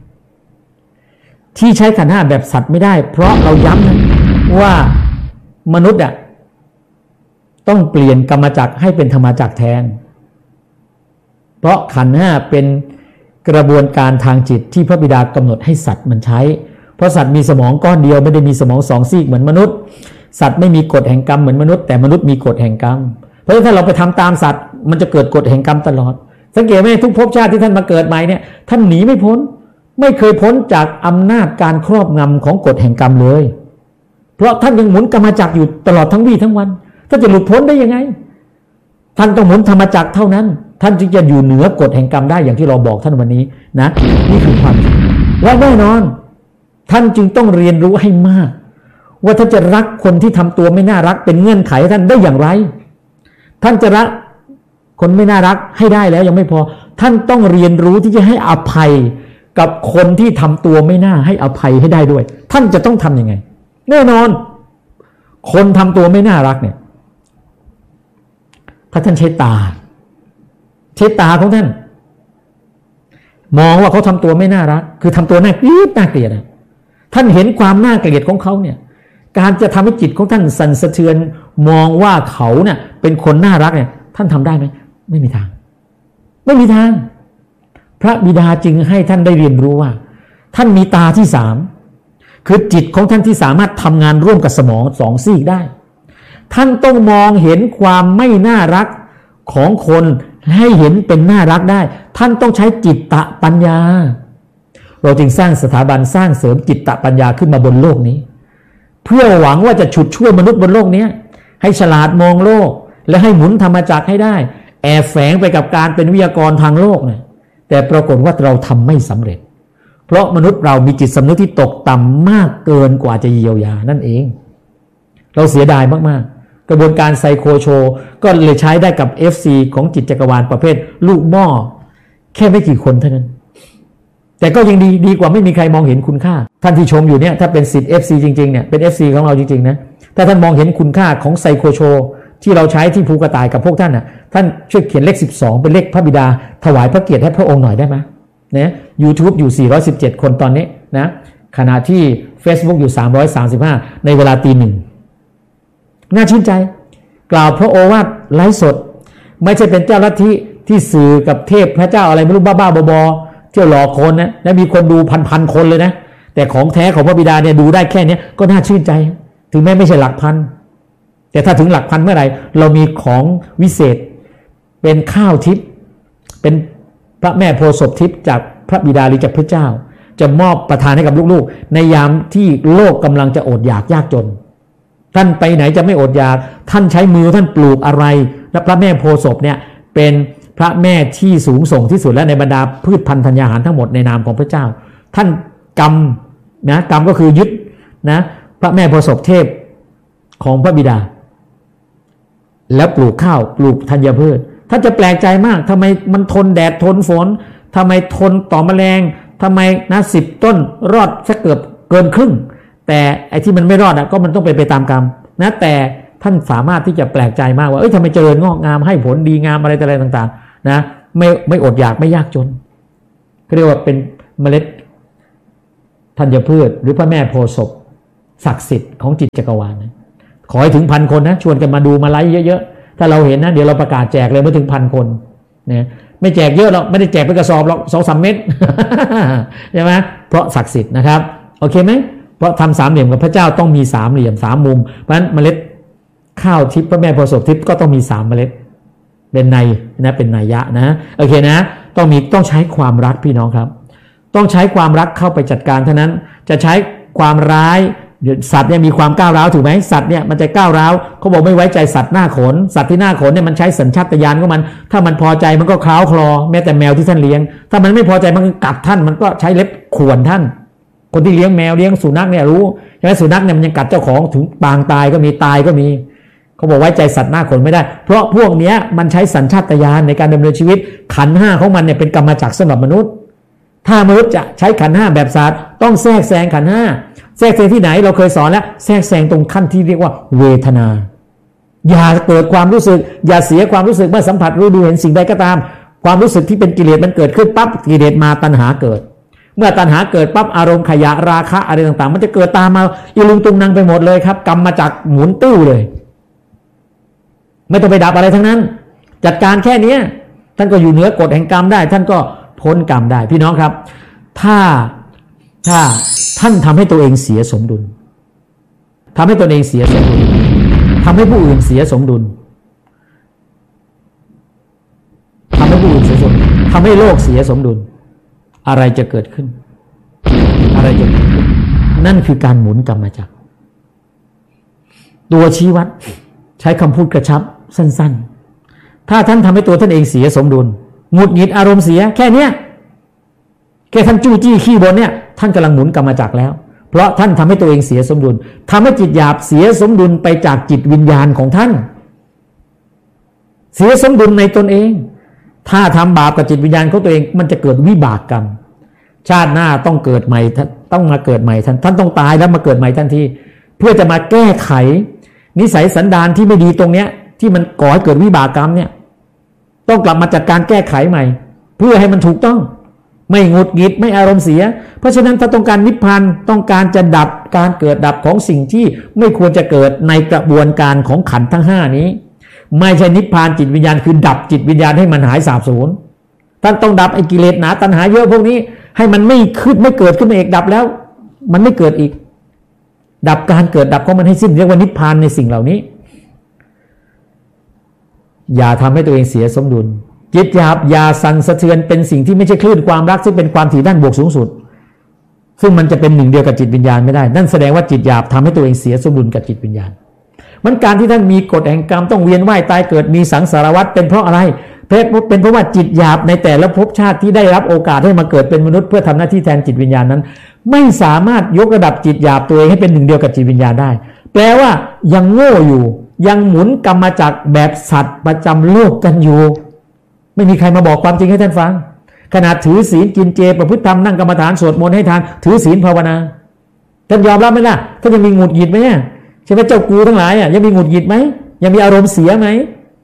S1: ที่ใช้ขันธ์ห้าแบบสัตว์ไม่ได้เพราะเราย้ำนะว่ามนุษย์อ่ะต้องเปลี่ยนกรรมจักรให้เป็นธรรมจักรแทนเพราะขันธ์ห้าเป็นกระบวนการทางจิตที่พระบิดากำหนดให้สัตว์มันใช้เพราะสัตว์มีสมองก้อนเดียวไม่ได้มีสมองสองซีกเหมือนมนุษย์สัตว์ไม่มีกฎแห่งกรรมเหมือนมนุษย์แต่มนุษย์มีกฎแห่งกรรมเพราะฉะนั้นถ้าเราไปทำตามสัตว์มันจะเกิดกฎแห่งกรรมตลอดสังเกตไหมทุกภพชาติที่ท่านมาเกิดใหม่เนี่ยท่านหนีไม่พ้นไม่เคยพ้นจากอำนาจการครอบงำของกฎแห่งกรรมเลยเพราะท่านยังหมุนกรรมจักรอยู่ตลอดทั้งวี่ทั้งวันท่านจะหลุดพ้นได้ยังไงท่านต้องหมุนธรรมจักรเท่านั้นท่านจึงจะอยู่เหนือกฎแห่งกรรมได้อย่างที่เราบอกท่านวันนี้นะนี่คือความจริงและแน่นอนท่านจึงต้องเรียนรู้ให้มากว่าท่านจะรักคนที่ทำตัวไม่น่ารักเป็นเงื่อนไขท่านได้อย่างไรท่านจะรักคนไม่น่ารักให้ได้แล้วยังไม่พอท่านต้องเรียนรู้ที่จะให้อภัยกับคนที่ทำตัวไม่น่าให้อภัยให้ได้ด้วยท่านจะต้องทำยังไงแน่นอนคนทำตัวไม่น่ารักเนี่ยถ้าท่านใช้ตาใช้ตาของท่านมองว่าเขาทำตัวไม่น่ารักคือทำตัวน่าเกลียดน่าเกลียดนะท่านเห็นความน่าเกลียดของเขาเนี่ยการจะทำให้จิตของท่านสั่นสะเทือนมองว่าเขาเนี่ยเป็นคนน่ารักเนี่ยท่านทำได้ไหมไม่มีทางไม่มีทางพระบิดาจึงให้ท่านได้เรียนรู้ว่าท่านมีตาที่สามคือจิตของท่านที่สามารถทำงานร่วมกับสมองสองซีกได้ท่านต้องมองเห็นความไม่น่ารักของคนให้เห็นเป็นน่ารักได้ท่านต้องใช้จิตตะปัญญาเราจึงสร้างสถาบันสร้างเสริมจิตตะปัญญาขึ้นมาบนโลกนี้เพื่อหวังว่าจะฉุดช่วยมนุษย์บนโลกนี้ให้ฉลาดมองโลกและให้หมุนธรรมจักรให้ได้แอบแฝงไปกับการเป็นวิทยากรทางโลกเนี่ยแต่ปรากฏว่าเราทำไม่สำเร็จเพราะมนุษย์เรามีจิตสำนึกที่ตกต่ำมากเกินกว่าจะเยียวยานั่นเองเราเสียดายมากๆกระบวนการไซโคโชก็เลยใช้ได้กับ เอฟ ซี ของจิตจักรวาลประเภทลูกหม้อแค่ไม่กี่คนเท่านั้นแต่ก็ยังดีดีกว่าไม่มีใครมองเห็นคุณค่าท่านที่ชมอยู่เนี่ยถ้าเป็นศิษย์ เอฟ ซี จริงๆเนี่ยเป็น เอฟ ซี ของเราจริงๆนะถ้าท่านมองเห็นคุณค่าของไซโคโชที่เราใช้ที่ภูกระต่ายกับพวกท่านน่ะท่านช่วยเขียนเลขสิบสองเป็นเลขพระบิดาถวายพระเกียรติให้พระองค์หน่อยได้ไหมนะ YouTube อยู่สี่ร้อยสิบเจ็ดคนตอนนี้นะขณะที่ Facebook อยู่สามร้อยสามสิบห้าในเวลาตีหนึ่งน่าชื่นใจกล่าวพระโอวาทไลฟ์สดไม่ใช่เป็นเจ้าลัทธิที่สื่อกับเทพพระเจ้าอะไรไม่รู้บ้าๆบอๆเที่ยวหลอกคนนะและมีคนดูพันๆคนเลยนะแต่ของแท้ของพระบิดาเนี่ยดูได้แค่นี้ก็น่าชื่นใจถึงแม้ไม่ใช่หลักพันแต่ถ้าถึงหลักพันเมื่อไหร่เรามีของวิเศษเป็นข้าวทิพย์เป็นพระแม่โพธิ์ศพทิพย์จากพระบิดาหรือจากพระเจ้าจะมอบประทานให้กับลูกๆในยามที่โลกกำลังจะอดอยากยากจนท่านไปไหนจะไม่อดอยากท่านใช้มือท่านปลูกอะไรและพระแม่โพธิ์ศพเนี่ยเป็นพระแม่ที่สูงส่งที่สุดและในบรรดาพืชพันธุ์ธัญญาหารทั้งหมดในนามของพระเจ้าท่านกรรมนะกรรมก็คือยึดนะพระแม่โพธิ์ศพเทพของพระบิดาแล้วปลูกข้าวปลูกธัญพืชท่านจะแปลกใจมากทำไมมันทนแดดทนฝนทำไมทนต่อแมลงทำไมนะสิบต้นรอดสักเกือบเกินครึ่งแต่ไอ้ที่มันไม่รอดอ่ะก็มันต้องไปไปตามกรรมนะแต่ท่านสามารถที่จะแปลกใจมากว่าเอ้ยทำไมเจริญงอกงามให้ผลดีงามอะไรอะไรต่างๆนะไม่ไม่อดอยากไม่ยากจนเรียกว่าเป็นเมล็ดธัญพืชหรือพระแม่โพธิ์ศพศักดิ์สิทธิ์ของจิตจักรวาลนะขอให้ถึงพันคนนะชวนกันมาดูมาไลฟ์เยอะๆถ้าเราเห็นนะเดี๋ยวเราประกาศแจกเลยเมื่อถึงพันคนนะไม่แจกเยอะหรอกไม่ได้แจกเป็นกระสอบหรอกสองสามเม็ด ใช่ไหมเพราะศักดิ์สิทธิ์นะครับโอเคไหมเพราะทำสามเหลี่ยมกับพระเจ้าต้องมีสามเหลี่ยมสามมุมเพราะฉะนั้นเมล็ดข้าวทิพย์พระแม่โพธิ์ศพทิพย์ก็ต้องมีสามเมล็ดเป็นในนะเป็นนัยยะนะโอเคนะต้องมีต้องใช้ความรักพี่น้องครับต้องใช้ความรักเข้าไปจัดการเท่านั้นจะใช้ความร้ายสัตว์เนี่ยมีความก้าวร้าวถูกไหมสัตว์เนี่ยมันจะก้าวร้าวเขาบอกไม่ไว้ใจสัตว์หน้าขนสัตว์ที่หน้าขนเนี่ยมันใช้สัญชาตญาณของมันถ้ามันพอใจมันก็คล้าวคลอแม้แต่แมวที่ท่านเลี้ยงถ้ามันไม่พอใจมันกัดท่านมันก็ใช้เล็บข่วนท่านคนที่เลี้ยงแมวเลี้ยงสุนัขเนี่ยรู้ใช่ไหมสุนัขเนี่ยมันยังกัดเจ้าของถึงปางตายก็มีตายก็มีเขาบอกไว้ใจสัตว์หน้าขนไม่ได้เพราะพวกเนี้ยมันใช้สัญชาตญาณในการดำเนินชีวิตขันธ์ห้าของมันเนี่ยเป็นกรรมจักรสำหรับมนุษย์ถ้ามนุษย์จะใช้ขันธ์ห้าแบบศาสตร์ต้องแทรกแซงขันธ์ห้าแทรกแซงที่ไหนเราเคยสอนแล้วแทรกแซงตรงขั้นที่เรียกว่าเวทนาอย่าเกิดความรู้สึกอย่าเสียความรู้สึกเมื่อสัมผัสรู้ดูเห็นสิ่งใดก็ตามความรู้สึกที่เป็นกิเลสมันเกิดขึ้นปั๊บกิเลสมาตัณหาเกิดเมื่อตัณหาเกิดปั๊บอารมณ์ขยะราคะอะไรต่างๆมันจะเกิดตามมาอีลุงตุงนังไปหมดเลยครับกรรมมาจากหมุนตู้เลยไม่ต้องไปดับอะไรทั้งนั้นจัดการแค่นี้ท่านก็อยู่เหนือกฎแห่งกรรมได้ท่านก็พ้นกรรมได้พี่น้องครับถ้าถ้าท่านทำให้ตัวเองเสียสมดุลทำให้ตัวเองเสียสมดุลทำให้ผู้อื่นเสียสมดุลทำให้ผู้อื่นเสียสมดุลทำให้โลกเสียสมดุลอะไรจะเกิดขึ้นอะไรจะเกิดขึ้นนั่นคือการหมุนกรรมจักรตัวชี้วัดใช้คำพูดกระชับสั้นๆถ้าท่านทำให้ตัวท่านเองเสียสมดุลหงุดหงิดอารมณ์เสียแค่เนี้ยแค่ท่านจู้จี้ขี้บ่นเนี่ยท่านกำลังหมุนกรรมจักรแล้วเพราะท่านทำให้ตัวเองเสียสมดุลทำให้จิตหยาบเสียสมดุลไปจากจิตวิญญาณของท่านเสียสมดุลในตนเองถ้าทำบาปกับจิตวิญญาณของตัวเองมันจะเกิดวิบากกรรมชาติหน้าต้องเกิดใหม่ต้องมาเกิดใหม่ท่านท่านต้องตายแล้วมาเกิดใหม่ทันทีเพื่อจะมาแก้ไขนิสัยสันดานที่ไม่ดีตรงเนี้ยที่มันก่อให้เกิดวิบากกรรมเนี่ยต้องกลับมาจัดการแก้ไขใหม่เพื่อให้มันถูกต้องไม่หงุดหงิดไม่อารมณ์เสียเพราะฉะนั้นถ้าต้องการนิพพานต้องการจะดับการเกิดดับของสิ่งที่ไม่ควรจะเกิดในกระบวนการของขันธ์ทั้งห้านี้ไม่ใช่นิพพานจิตวิญญาณคือดับจิตวิญญาณให้มันหายสาบสูญท่านต้องดับไอ้กิเลสหนาตัณหาเยอะพวกนี้ให้มันไม่ขึ้นไม่เกิดขึ้นมาอีกดับแล้วมันไม่เกิดอีกดับการเกิดดับของมันให้สิ้นเรียกว่านิพพานในสิ่งเหล่านี้อย่าทำให้ตัวเองเสียสมดุลจิตหยาบอย่าสั่นสะเทือนเป็นสิ่งที่ไม่ใช่คลื่นความรักซึ่งเป็นความถี่ด้านบวกสูงสุดซึ่งมันจะเป็นหนึ่งเดียวกับจิตวิญญาณไม่ได้นั่นแสดงว่าจิตหยาบทำให้ตัวเองเสียสมดุลกับจิตวิญญาณมันการที่ท่านมีกฎแห่งกรรมต้องเวียนว่ายตายเกิดมีสังสารวัฏเป็นเพราะอะไรเป็นเพราะว่าจิตหยาบในแต่ละภพชาติที่ได้รับโอกาสให้มาเกิดเป็นมนุษย์เพื่อทำหน้าที่แทนจิตวิญญาณนั้นไม่สามารถยกระดับจิตหยาบตัวเองให้เป็นหนึ่งเดียวกับจิตวิญญาณได้แปลว่ายังโง่อยู่ยังหมุนกรรมจักรแบบสัตว์ประจำโลกกันอยู่ไม่มีใครมาบอกความจริงให้ท่านฟังขนาดถือศีลกินเจประพฤติธรรมนั่งกรรมฐานสวดมนต์ให้ทานถือศีลภาวนาท่านยอมรับไหมล่ะท่านยังมีหงุดหงิดไหมใช่ไหมเจ้ากูทั้งหลายอ่ะยังมีหงุดหงิดไหมยังมีอารมณ์เสียไหม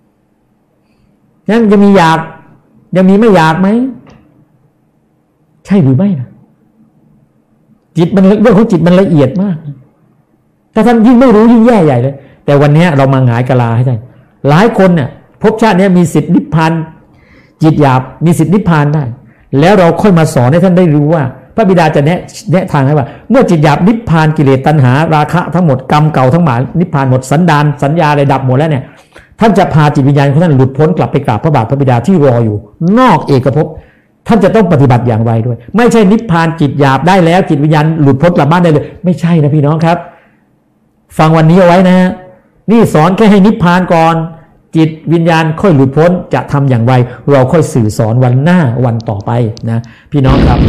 S1: ยังยังมีอยากยังมีไม่อยากไหมใช่หรือไม่นะจิตมันเรื่องของจิตมันละเอียดมากถ้าท่านยิ่งไม่รู้ยิ่งแย่ใหญ่เลยแต่วันนี้เรามาหงายกะลาให้ท่านหลายคนเนี่ยภพชาตินี้มีสิทธินิพพานจิตหยาบมีสิทธินิพพานได้แล้วเราค่อยมาสอนให้ท่านได้รู้ว่าพระบิดาจะแนะแนะทางให้ว่าเมื่อจิตหยาบนิพพานกิเลสตัณหาราคะทั้งหมดกรรมเก่าทั้งหมดนิพพานหมดสันดานสัญญาอะไรดับหมดแล้วเนี่ยท่านจะพาจิตวิญญาณของท่านหลุดพ้นกลับไปกราบพระบาทพระบิดาที่รออยู่นอกเอกภพท่านจะต้องปฏิบัติอย่างไรด้วยไม่ใช่นิพพานจิตหยาบได้แล้วจิตวิญญาณหลุดพ้นกลับบ้านได้เลยไม่ใช่นะพี่น้องครับฟังวันนี้เอาไว้นะนี่สอนแค่ให้นิพพานก่อนจิตวิญญาณค่อยหลุดพ้นจะทำอย่างไรเราค่อยสื่อสอนวันหน้าวันต่อไปนะพี่น้องครับ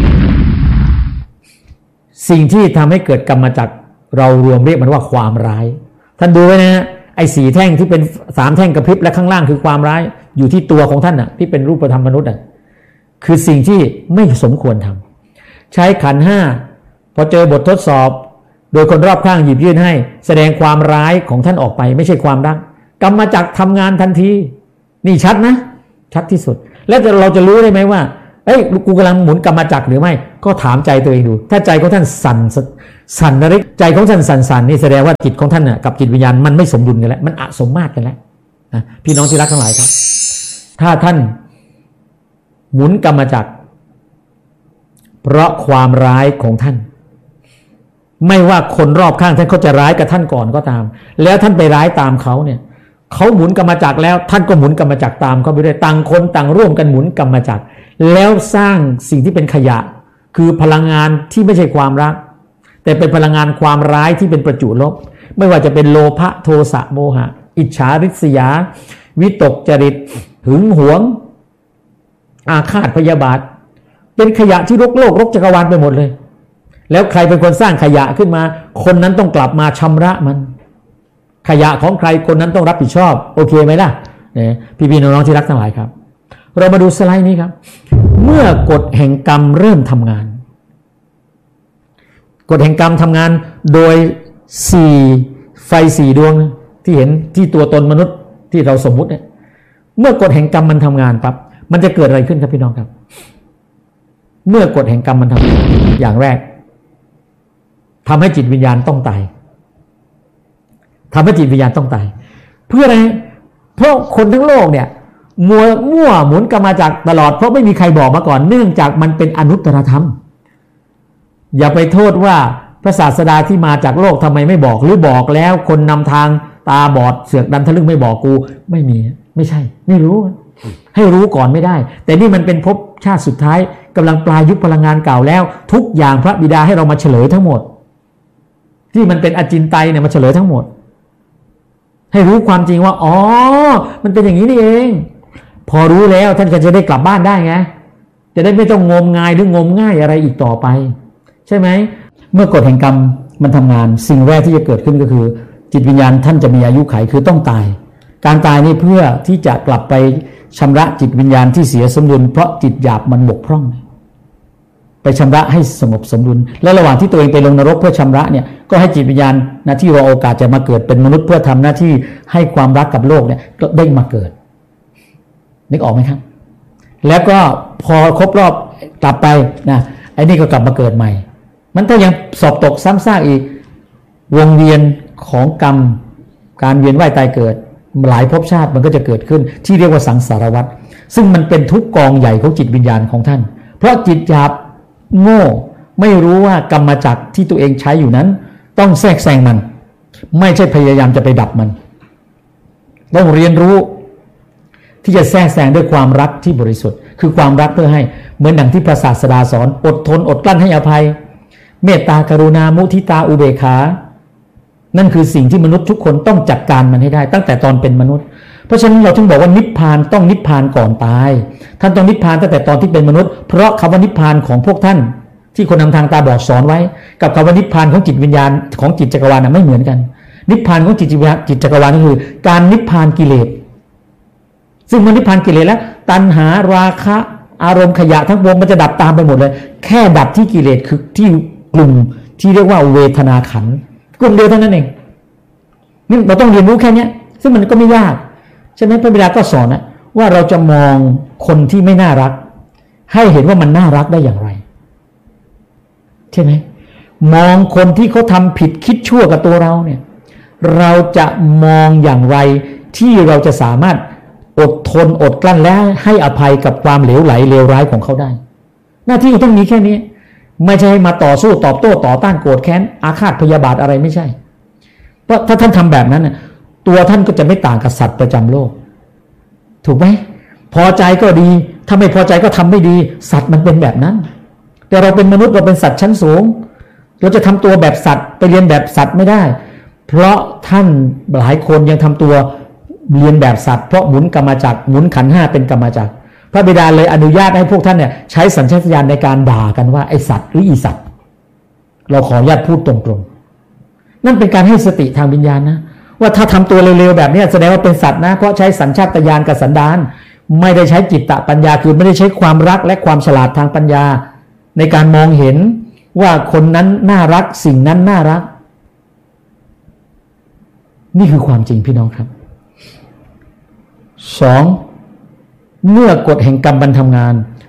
S1: สิ่งที่ทำให้เกิดกรรมจักรเรารวมเรียกมันว่าความร้ายท่านดูไว้นะไอ้สีแท่งที่เป็นสามแท่งกระพริบและข้างล่างคือความร้ายอยู่ที่ตัวของท่านน่ะที่เป็นรูปธรรมมนุษย์น่ะคือสิ่งที่ไม่สมควรทำใช้ขันธ์ห้าพอเจอบททดสอบโดยคนรอบข้างหยิบยื่นให้แสดงความร้ายของท่านออกไปไม่ใช่ความรักกรรมจักรทำงานทันทีนี่ชัดนะชัดที่สุดแล้วเราจะรู้ได้ไหมว่าเอ้ยกูกำลังหมุนกรรมจักรหรือไม่ก็ถามใจตัวเองดูถ้าใจของท่านสั่นสั่นระริกใจของท่านสั่นสั่นนี่แสดงว่าจิตของท่านน่ะกับจิตวิญญาณมันไม่สมดุลกันแล้วมันอสมมาตรกันแล้วนะพี่น้องที่รักทั้งหลายครับถ้าท่านหมุนกรรมจักรเพราะความร้ายของท่านไม่ว่าคนรอบข้างท่านเขาจะร้ายกับท่านก่อนก็ตามแล้วท่านไปร้ายตามเขาเนี่ยเขาหมุนกรรมจักรแล้วท่านก็หมุนกรรมจักรตามเขาไปด้วยต่างคนต่างร่วมกันหมุนกรรมจักรแล้วสร้างสิ่งที่เป็นขยะคือพลังงานที่ไม่ใช่ความรักแต่เป็นพลังงานความร้ายที่เป็นประจุลบไม่ว่าจะเป็นโลภะโทสะโมหะอิจฉาริษยาวิตกจริตหึงหวงอาฆาตพยาบาทเป็นขยะที่รกโลกรกจักรวาลไปหมดเลยแล้วใครเป็นคนสร้างขยะขึ้นมาคนนั้นต้องกลับมาชำระมันขยะของใครคนนั้นต้องรับผิดชอบโอเคไหมล่ะพี่พี่น้องๆที่รักทั้งหลายครับเรามาดูสไลด์นี้ครับเมื่อกฎแห่งกรรมเริ่มทำงานกฎแห่งกรรมทำงานโดยสี่ไฟสี่ดวงที่เห็นที่ตัวตนมนุษย์ที่เราสมมุติเนี่ยเมื่อกฎแห่งกรรมมันทำงานปั๊บมันจะเกิดอะไรขึ้นครับพี่น้องครับเมื่อกฎแห่งกรรมมันทำงานอย่างแรกทำให้จิตวิญญาณต้องตายทำให้จิตวิญญาณต้องตายเพื่ออะไรเพราะคนทั้งโลกเนี่ยมัวมั่วหมุนกรรมจักรตลอดเพราะไม่มีใครบอกมาก่อนเนื่องจากมันเป็นอนุตตรธรรมอย่าไปโทษว่าพระศาสดาที่มาจากโลกทำไมไม่บอกหรือบอกแล้วคนนำทางตาบอดเสือกดันทะลึ่งไม่บอกกูไม่มีไม่ใช่ไม่รู้ให้รู้ก่อนไม่ได้แต่นี่มันเป็นภพชาติสุดท้ายกำลังปลายยุคพลังงานเก่าแล้วทุกอย่างพระบิดาให้เรามาเฉลยทั้งหมดที่มันเป็นอจินไตยเนี่ยมาเฉลยทั้งหมดให้รู้ความจริงว่าอ๋อมันเป็นอย่างนี้นี่เองพอรู้แล้วท่านก็จะได้กลับบ้านได้ไงจะได้ไม่ต้องงมงายหรืองมง่ายอะไรอีกต่อไปใช่ไหมเมื่อกฎแห่งกรรมมันทำงานสิ่งแรกที่จะเกิดขึ้นก็คือจิตวิญญาณท่านจะมีอายุขัยคือต้องตายการตายนี่เพื่อที่จะกลับไปชำระจิตวิญญาณที่เสียสมดุลเพราะจิตหยาบมันบกพร่องไปชำระให้สงบสมดุลและระหว่างที่ตัวเองไปลงนรกเพื่อชำระเนี่ยก็ให้จิตวิญญาณหน้าที่รอโอกาสจะมาเกิดเป็นมนุษย์เพื่อทำหน้าที่ให้ความรักกับโลกเนี่ยก็ได้มาเกิดนึกออกไหมครับแล้วก็พอครบรอบกลับไปนะไอ้นี่ก็กลับมาเกิดใหม่มันถ้ายังสอบตกซ้ำซากอีกวงเวียนของกรรมการเวียนว่ายตายเกิดหลายภพชาติมันก็จะเกิดขึ้นที่เรียกว่าสังสารวัฏซึ่งมันเป็นทุกกองใหญ่ของจิตวิญญาณของท่านเพราะจิตหยาบโง่ไม่รู้ว่ากรรมจักรที่ตัวเองใช้อยู่นั้นต้องแทรกแซงมันไม่ใช่พยายามจะไปดับมันต้องเรียนรู้ที่จะแทรกแซงด้วยความรักที่บริสุทธิ์คือความรักเพื่อให้เหมือนดังที่พระศาสดาสอนอดทนอดกลั้นให้อภัยเมตตากรุณามุทิตาอุเบกขานั่นคือสิ่งที่มนุษย์ทุกคนต้องจัดการมันให้ได้ตั้งแต่ตอนเป็นมนุษย์เพราะฉะนั้นเราถึงบอกว่านิพพานต้องนิพพานก่อนตายท่านต้องนิพพานตั้งแต่ตอนที่เป็นมนุษย์เพราะคำว่านิพพานของพวกท่านที่คนนำทางตาบอดสอนไว้กับคำว่านิพพานของจิตวิญญาณของจิตจักรวาลไม่เหมือนกันนิพพานของจิตวิญญาณจิตจักรวาลก็คือการนิพพานกิเลสซึ่งมันนิพพานกิเลสแล้วตัณหาราคะอารมณ์ขยะทั้งวงมันจะดับตามไปหมดเลยแค่ดับที่กิเลสคือที่กลุ่มที่เรียกว่าเวทนาขันธ์กลุ่มเดียวเท่านั้นเองนี่เราต้องเรียนรู้แค่นี้ซึ่งมันก็ไม่ยากใช่ไหมพระบิดาก็สอนนะว่าเราจะมองคนที่ไม่น่ารักให้เห็นว่ามันน่ารักได้อย่างไรใช่ไหมมองคนที่เขาทำผิดคิดชั่วกับตัวเราเนี่ยเราจะมองอย่างไรที่เราจะสามารถอดทนอดกลั้นและให้อภัยกับความเหลวไหลเลวร้ายของเขาได้หน้าที่ต้องมีแค่นี้ไม่ใช่มาต่อสู้ตอบโต้ต่อต้านโกรธแค้นอาฆาตพยาบาทอะไรไม่ใช่เพราะถ้าท่านทำแบบนั้นตัวท่านก็จะไม่ต่างกับสัตว์ประจำโลกถูกไหมพอใจก็ดีถ้าไม่พอใจก็ทำไม่ดีสัตว์มันเป็นแบบนั้นแต่เราเป็นมนุษย์เราเป็นสัตว์ชั้นสูงเราจะทำตัวแบบสัตว์ไปเรียนแบบสัตว์ไม่ได้เพราะท่านหลายคนยังทำตัวเรียนแบบสัตว์เพราะหมุนกรรมจักรหมุนขันธ์ห้าเป็นกรรมจักรพระบิดาเลยอนุญาตให้พวกท่านเนี่ยใช้สัญชาตญาณในการด่ากันว่าไอสัตว์หรืออีสัตว์เราขออนุญาตพูดตรงๆนั่นเป็นการให้สติทางวิญญาณนะว่าถ้าทำตัวเร็วๆแบบนี้แสดงว่าเป็นสัตว์นะเพราะใช้สัญชาตญาณกับสันดานไม่ได้ใช้จิตตปัญญาคือไม่ได้ใช้ความรักและความฉลาดทางปัญญาในการมองเห็นว่าคนนั้นน่ารักสิ่งนั้นน่ารักนี่คือความจริงพี่น้องครับสองเมื่อกฎแห่งกรรมมันทำงาน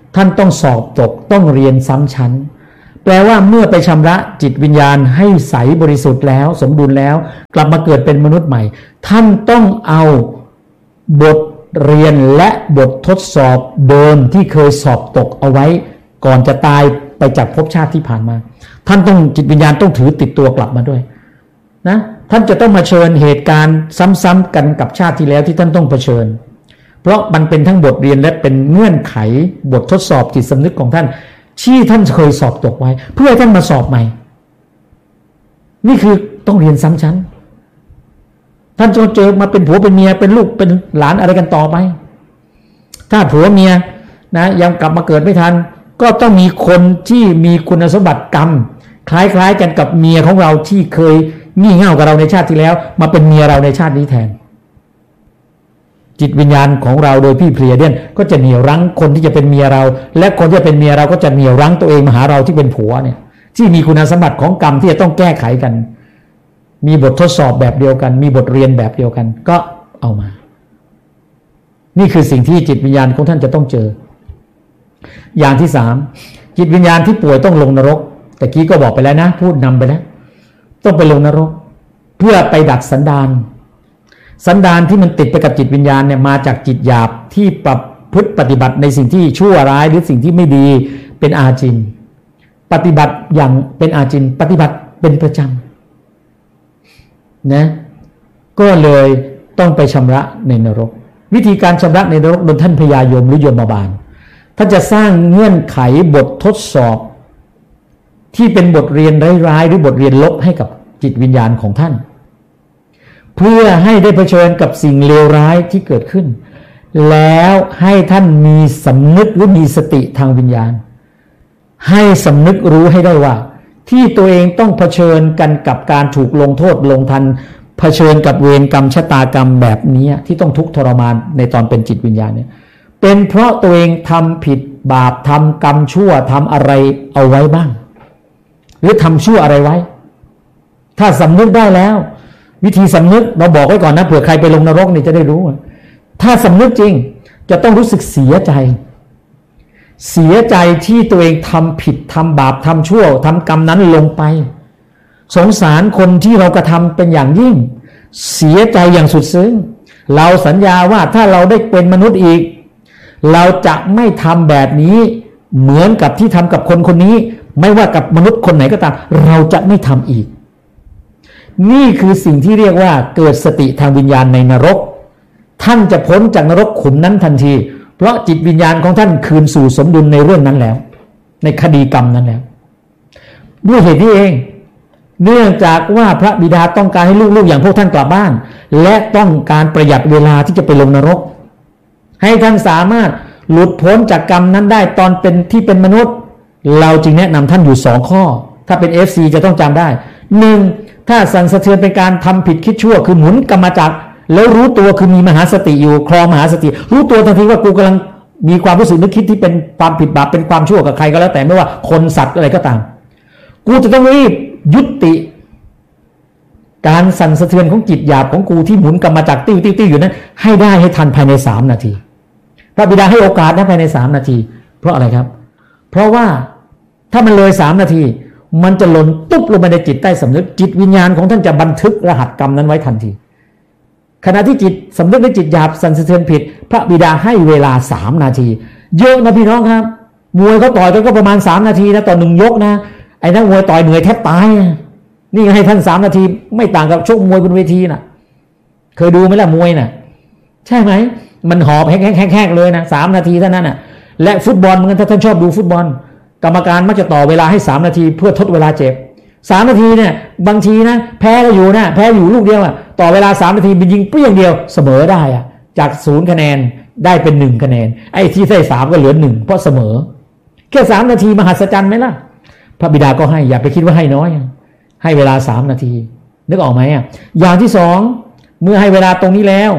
S1: ท่านต้องสอบตกต้องเรียนซ้ำชั้นแปลว่าเมื่อไปชำระจิตวิญญาณให้ใสบริสุทธิ์แล้วสมบูรณ์แล้วกลับมาเกิดเป็นมนุษย์ใหม่ท่านต้องเอาบทเรียนและบททดสอบเดิมที่เคยสอบตกเอาไว้ก่อนจะตายไปจากภพชาติที่ผ่านมาท่านต้องจิตวิญญาณต้องถือติดตัวกลับมาด้วยนะท่านจะต้องมาเผชิญเหตุการณ์ซ้ำๆกันกับชาติที่แล้วที่ท่านต้องเผชิญเพราะมันเป็นทั้งบทเรียนและเป็นเงื่อนไขบททดสอบจิตสำนึกของท่านที่ท่านเคยสอบตกไว้เพื่อให้ท่านมาสอบใหม่นี่คือต้องเรียนซ้ำชั้นท่านจะเจอมาเป็นผัวเป็นเมียเป็นลูกเป็นหลานอะไรกันต่อไปถ้าผัวเมียนะยังกลับมาเกิดไม่ทันก็ต้องมีคนที่มีคุณสมบัติกรรมคล้ายๆกันกับเมียของเราที่เคยงี่เง่ากับเราในชาติที่แล้วมาเป็นเมียเราในชาตินี้แทนจิตวิญญาณของเราโดยพี่เพลียเดียนก็จะเหนี่ยวรั้งคนที่จะเป็นเมียเราและคนที่จะเป็นเมียเราก็จะเหนี่ยวรั้งตัวเองมาหาเราที่เป็นผัวเนี่ยที่มีคุณสมบัติของกรรมที่จะต้องแก้ไขกันมีบททดสอบแบบเดียวกันมีบทเรียนแบบเดียวกันก็เอามานี่คือสิ่งที่จิตวิญญาณของท่านจะต้องเจออย่างที่สามจิตวิญญาณที่ป่วยต้องลงนรกแต่กี้ก็บอกไปแล้วนะพูดนำไปแล้วต้องไปลงนรกเพื่อไปดัดสันดานสันดานที่มันติดไปกับจิตวิญญาณเนี่ยมาจากจิตหยาบที่ประพฤติปฏิบัติในสิ่งที่ชั่วร้ายหรือสิ่งที่ไม่ดีเป็นอาจินปฏิบัติอย่างเป็นอาจินปฏิบัติเป็นประจำนะก็เลยต้องไปชำระในนรกวิธีการชำระในนรกโดยท่านพญายมหรือยมบาลท่านจะสร้างเงื่อนไขบททดสอบที่เป็นบทเรียนร้ายๆหรือบทเรียนลบให้กับจิตวิญญาณของท่านเพื่อให้ได้เผชิญกับสิ่งเลวร้ายที่เกิดขึ้นแล้วให้ท่านมีสำนึกหรือมีสติทางวิญญาณให้สำนึกรู้ให้ได้ว่าที่ตัวเองต้องเผชิญกันกับการถูกลงโทษลงทันเผชิญกับเวรกรรมชะตากรรมแบบนี้ที่ต้องทุกข์ทรมานในตอนเป็นจิตวิญญาณเนี่ยเป็นเพราะตัวเองทำผิดบาปทำกรรมชั่วทำอะไรเอาไว้บ้างหรือทำชั่วอะไรไว้ถ้าสำนึกได้แล้ววิธีสำนึกเราบอกไว้ก่อนนะเผื่อใครไปลงนรกนี่จะได้รู้ถ้าสำนึกจริงจะต้องรู้สึกเสียใจเสียใจที่ตัวเองทำผิดทำบาปทำชั่วทำกรรมนั้นลงไปสงสารคนที่เรากระทำเป็นอย่างยิ่งเสียใจอย่างสุดซึ้งเราสัญญาว่าถ้าเราได้เป็นมนุษย์อีกเราจะไม่ทำแบบนี้เหมือนกับที่ทำกับคนคนนี้ไม่ว่ากับมนุษย์คนไหนก็ตามเราจะไม่ทำอีกนี่คือสิ่งที่เรียกว่าเกิดสติทางวิญญาณในนรกท่านจะพ้นจากนรกขุมนั้นทันทีเพราะจิตวิญญาณของท่านคืนสู่สมดุลในเรื่องนั้นแล้วในคดีกรรมนั้นแล้วด้วยเหตุนี้เองเนื่องจากว่าพระบิดาต้องการให้ลูกๆอย่างพวกท่านกลับบ้านและต้องการประหยัดเวลาที่จะไปลงนรกให้ท่านสามารถหลุดพ้นจากกรรมนั้นได้ตอนเป็นที่เป็นมนุษย์เราจึงแนะนำท่านอยู่สองข้อถ้าเป็น เอฟ ซี จะต้องจำได้หนึ่งถ้าสั่นสะเทือนเป็นการทำผิดคิดชั่วคือหมุนกรรมจักรแล้วรู้ตัวคือมีมหาสติอยู่คลองมหาสติรู้ตัวทันทีว่ากูกำลังมีความรู้สึกนึกคิดที่เป็นความผิดบาปเป็นความชั่วกับใครก็แล้วแต่ไม่ว่าคนสัตว์อะไรก็ตามกูจะต้องรีบยุติการสั่นสะเทือนของจิตหยาบของกูที่หมุนกรรมจักรติ้วติ้วติ้วอยู่นั้นให้ได้ให้ทันภายในสามนาทีพระบิดาให้โอกาสนะภายในสามนาทีเพราะอะไรครับเพราะว่าถ้ามันเลยสามนาทีมันจะหล่นตุ๊บลงไปในจิตใต้สำนึกจิตวิญญาณของท่านจะบันทึกรหัสกรรมนั้นไว้ทันทีขณะที่จิตสำนึกในจิตหยาบสั่นสะเทือนผิดพระบิดาให้เวลาสามนาทีเยอะนะพี่น้องครับมวยเขาต่อยกันก็ประมาณสามนาทีนะต่อหนึ่งยกนะไอ้นักมวยต่อยเหนื่อยแทบตายนี่ให้ท่านสามนาทีไม่ต่างกับชกมวยบนเวทีน่ะเคยดูไหมล่ะมวยน่ะใช่ไหมมันหอบแห้งๆเลยนะสามนาทีเท่านั้นน่ะและฟุตบอลเหมือนกันถ้าท่านชอบดูฟุตบอลกรรมการมักจะต่อเวลาให้สามนาทีเพื่อทดเวลาเจ็บสามนาทีเนี่ยบางทีนะแพ้ก็อยู่นะแพ้อยู่ลูกเดียวอ่ะต่อเวลาสามนาทีเป็นยิงเปรี้ยงเดียวเสมอได้อ่ะจากศูนย์คะแนนได้เป็นหนึ่งคะแนนไอ้ที่ได้สามก็เหลือหนึ่งเพราะเสมอแค่สามนาทีมหัศจรรย์ไหมล่ะพระบิดาก็ให้อย่าไปคิดว่าให้น้อยให้เวลาสามนาทีนึกออกไหมอ่ะอย่างที่สองเมื่อให้เวลาตรงนี้แล้ว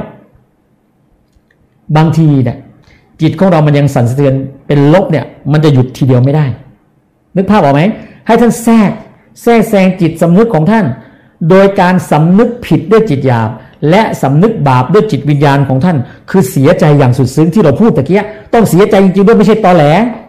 S1: บางทีเนี่ยจิตของเรามันยังสั่นสะเทือนเป็นลบเนี่ยมันจะหยุดทีเดียวไม่ได้นึกภาพออกไหมให้ท่านแทรกแทรกแซงจิตสำนึกของท่านโดยการสำนึกผิดด้วยจิตหยาบและสำนึกบาปด้วยจิตวิญญาณของท่านคือเสียใจอย่างสุดซึ้งที่เราพูดตะเกียต้องเสียใจจริงๆด้วยไม่ใช่ตอแหล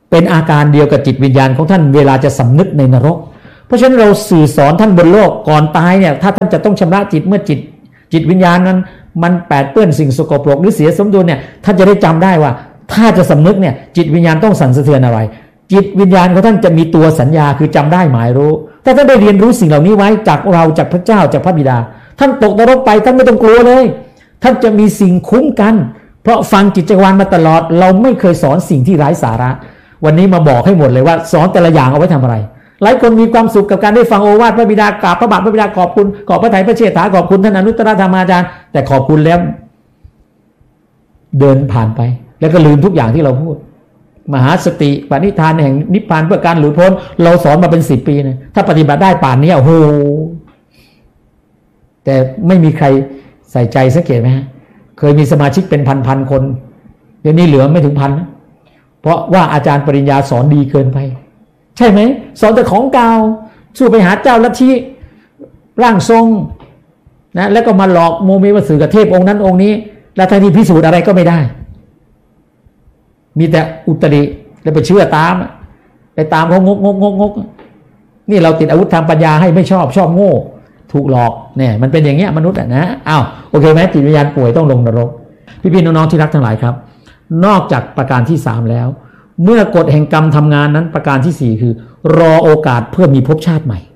S1: เป็นอาการเดียวกับจิตวิญญาณของท่านเวลาจะสำนึกในนรกเพราะฉะนั้นเราสื่อสอนท่านบนโลกก่อนตายเนี่ยถ้าท่านจะต้องชำระจิตเมื่อจิตจิตวิญญาณนั้นมันแปดเปื้อนสิ่งสกปรกหรือเสียสมดุลเนี่ยท่านจะได้จำได้ว่าถ้าจะสำนึกเนี่ยจิตวิญญาณต้องสั่นสะเทือนอะไรจิตวิญญาณของท่านจะมีตัวสัญญาคือจำได้หมายรู้ถ้าท่านได้เรียนรู้สิ่งเหล่านี้ไว้จากเราจากพระเจ้าจากพระบิดาท่านตกนรกไปท่านไม่ต้องกลัวเลยท่านจะมีสิ่งคุ้มกันเพราะฟังจิตจักรวาลมาตลอดเราไม่เคยสอนสิ่งที่ไร้สาระวันนี้มาบอกให้หมดเลยว่าสอนแต่ละอย่างเอาไว้ทำอะไรหลายคนมีความสุขกับการได้ฟังโอวาทพระบิดากราบพระบาทพระบิดาขอบคุณขอบพระทัยพระเชษฐาขอบคุณท่านอนุตตรธรรมาจารย์แต่ขอบคุณแล้วเดินผ่านไปแล้วก็ลืมทุกอย่างที่เราพูดมหาสติปณิธานแห่งนิพพานเพื่อการหลุดพ้นเราสอนมาเป็นสิบปีนะถ้าปฏิบัติได้ป่านนี้โอ้โหแต่ไม่มีใครใส่ใจสังเกตไหมฮะเคยมีสมาชิกเป็นพันๆคนเดี๋ยวนี้เหลือไม่ถึงพันนะเพราะว่าอาจารย์ปริญญาสอนดีเกินไปใช่ไหมสอนแต่ของเก่าสู้ไปหาเจ้าลัทธิร่างทรงนะแล้วก็มาหลอกโมเมว่าสื่อกับเทพองค์นั้นองค์นี้แล้วท่านที่พิสูจน์อะไรก็ไม่ได้มีแต่อุตริแล้วไปเชื่อตามไปตามเขางกงกงกงกนี่เราติดอาวุธทางปัญญาให้ไม่ชอบชอบโง่ถูกหลอกเนี่ยมันเป็นอย่างเงี้ยมนุษย์อ่ะนะอ้าวโอเคไหมจิตวิญญาณป่วยต้องลงนรกพี่ๆน้องๆที่รักทั้งหลายครับนอกจากประการที่สามแล้วเมื่อกฎแห่งกรรมทำงานนั้นประการที่สี่คือรอโอกาสเพื่อมีภพชาติใหม่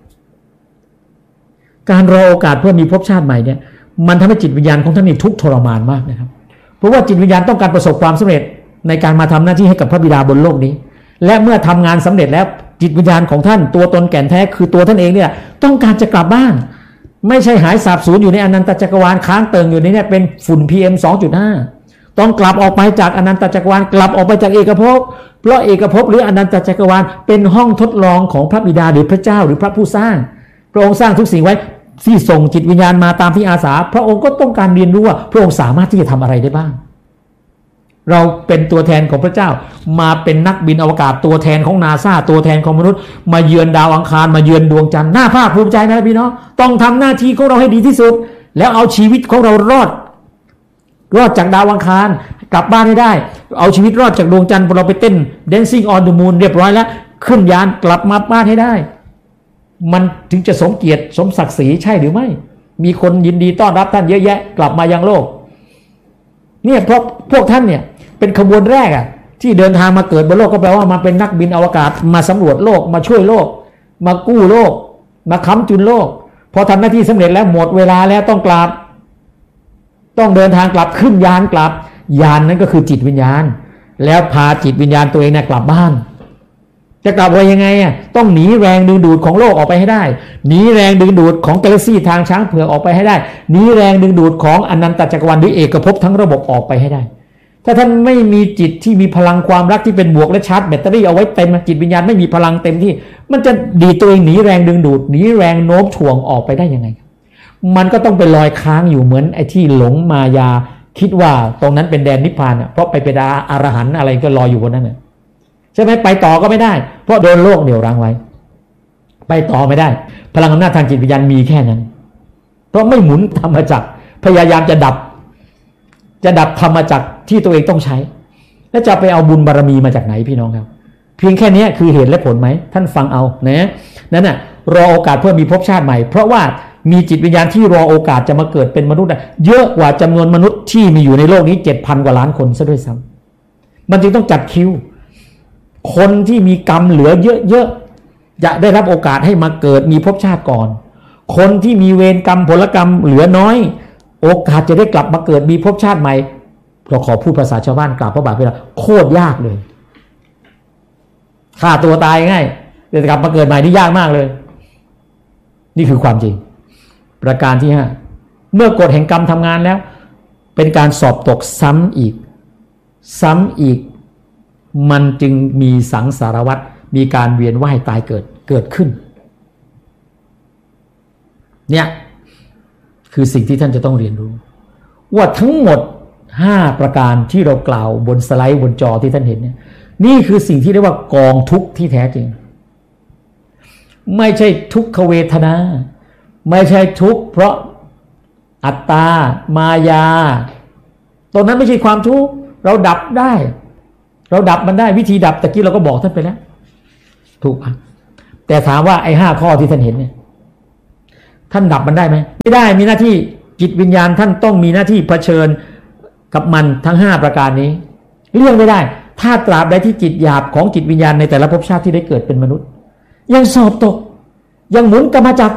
S1: การรอโอกาสเพื่อมีภพชาติใหม่เนี่ยมันทำให้จิตวิญญาณของท่านนี่ทุกข์ทรมานมากนะครับเพราะว่าจิตวิญญาณต้องการประสบความสำเร็จในการมาทำหน้าที่ให้กับพระบิดาบนโลกนี้และเมื่อทำงานสำเร็จแล้วจิตวิญญาณของท่านตัวตนแก่นแท้คือตัวท่านเองเนี่ยต้องการจะกลับบ้านไม่ใช่หายสาบสูญอยู่ในอนันตจักรวาลค้างเติ่งอยู่ในนี้เป็นฝุ่น พี เอ็ม สองจุดห้า ต้องกลับออกไปจากอนันตจักรวาลกลับออกไปจากเอกภพเพราะเอกภพหรืออนันตจักรวาลเป็นห้องทดลองของพระบิดาหรือพระเจ้าหรือพระผู้สร้างพระองค์สร้างทุกสิ่งไว้ที่ส่งจิตวิญญาณมาตามที่อาสาพระองค์ก็ต้องการเรียนรู้ว่าพระองค์สามารถที่จะทำอะไรได้บ้างเราเป็นตัวแทนของพระเจ้ามาเป็นนักบินอวกาศตัวแทนของนาซาตัวแทนของมนุษย์มาเยือนดาวอังคารมาเยือนดวงจันทร์น่าภาคภูมิใจนะพี่น้องต้องทำหน้าที่ของเราให้ดีที่สุดแล้วเอาชีวิตของเรารอดรอดจากดาวอังคารกลับบ้านให้ได้เอาชีวิตรอดจากดวงจันทร์เราไปเต้น Dancing on the Moon เรียบร้อยแล้วขึ้นยานกลับมาบ้านให้ได้มันถึงจะสมเกียรติสมศักดิ์ศรีใช่หรือไม่มีคนยินดีต้อนรับท่านเยอะแยะกลับมายังโลกเนี่ยเพราะพวกท่านเนี่ยเป็นขบวนแรกอ่ะที่เดินทางมาเกิดบนโลกก็แปลว่ามาเป็นนักบินอวกาศมาสำรวจโลกมาช่วยโลกมากู้โลกมาค้ำจุนโลกพอทำหน้าที่สำเร็จแล้วหมดเวลาแล้วต้องกลับต้องเดินทางกลับขึ้นยานกลับยานนั้นก็คือจิตวิญญาณแล้วพาจิตวิญญาณตัวเองเนี่ยกลับบ้านจะกลับไปยังไงอ่ะต้องหนีแรงดึงดูดของโลกออกไปให้ได้หนีแรงดึงดูดของกาแล็กซี่ทางช้างเผือกออกไปให้ได้หนีแรงดึงดูดของอนันตจักรวาลหรือเอกภพทั้งระบบออกไปให้ได้ถ้าท่านไม่มีจิตที่มีพลังความรักที่เป็นบวกและชาร์จแบตเตอรี่เอาไว้เต็มจิตวิญญาณไม่มีพลังเต็มที่มันจะดีตัวเองหนีแรงดึงดูดหนีแรงโน้มถ่วงออกไปได้ยังไงมันก็ต้องไปลอยค้างอยู่เหมือนไอ้ที่หลงมายาคิดว่าตรงนั้นเป็นแดนนิพพานอ่ะเพราะไปเป็นอรหันต์อะไรก็ลอยอยู่บนนั้นน่ะใช่ไหมไปต่อก็ไม่ได้เพราะโดนโลกเหนี่ยวรั้งไว้ไปต่อไม่ได้พลังอำนาจทางจิตวิญญาณมีแค่นั้นเพราะไม่หมุนธรรมจักรพยายามจะดับจะดับธรรมจักรที่ตัวเองต้องใช้แล้วจะไปเอาบุญบารมีมาจากไหนพี่น้องครับเพียงแค่นี้คือเหตุและผลไหมท่านฟังเอานะนั่นน่ะรอโอกาสเพื่อมีภพชาติใหม่เพราะว่ามีจิตวิญญาณที่รอโอกาสจะมาเกิดเป็นมนุษย์เยอะกว่าจำนวนมนุษย์ที่มีอยู่ในโลกนี้ เจ็ดพัน กว่าล้านคนซะด้วยซ้ำมันจึงต้องจัดคิวคนที่มีกรรมเหลือเยอะๆจะได้รับโอกาสให้มาเกิดมีภพชาติก่อนคนที่มีเวรกรรมผลกรรมเหลือน้อยโอกาสจะได้กลับมาเกิดมีภพชาติใหม่เราขอพูดภาษาชาวบ้านกราบพระบาทเวลาโคตรยากเลยฆ่าตัวตายง่ายแต่กลับมาเกิดใหม่นี่ยากมากเลยนี่คือความจริงประการที่ห้าเมื่อกฎแห่งกรรมทำงานแล้วเป็นการสอบตกซ้ำอีกซ้ำอีกมันจึงมีสังสารวัฏมีการเวียนว่ายตายเกิดเกิดขึ้นเนี่ยคือสิ่งที่ท่านจะต้องเรียนรู้ว่าทั้งหมดห้าประการที่เรากล่าวบนสไลด์บนจอที่ท่านเห็นเนี่ยนี่คือสิ่งที่เรียกว่ากองทุกข์ที่แท้จริงไม่ใช่ทุกขเวทนาไม่ใช่ทุกข์เพราะอัตตามายาตรงนั้นไม่ใช่ความทุกข์เราดับได้เราดับมันได้วิธีดับตะกี้เราก็บอกท่านไปแล้วถูกอ่ะแต่ถามว่าไอ้ห้าข้อที่ท่านเห็นเนี่ยท่านดับมันได้ไหมไม่ได้มีหน้าที่จิตวิญญาณท่านต้องมีหน้าที่เผชิญกับมันทั้งห้าประการนี้เลี่ยงไม่ได้ถ้าตราบใดที่จิตหยาบของจิตวิญญาณในแต่ละภพชาติที่ได้เกิดเป็นมนุษย์ยังสอบตกยังหมุนกรรมจักร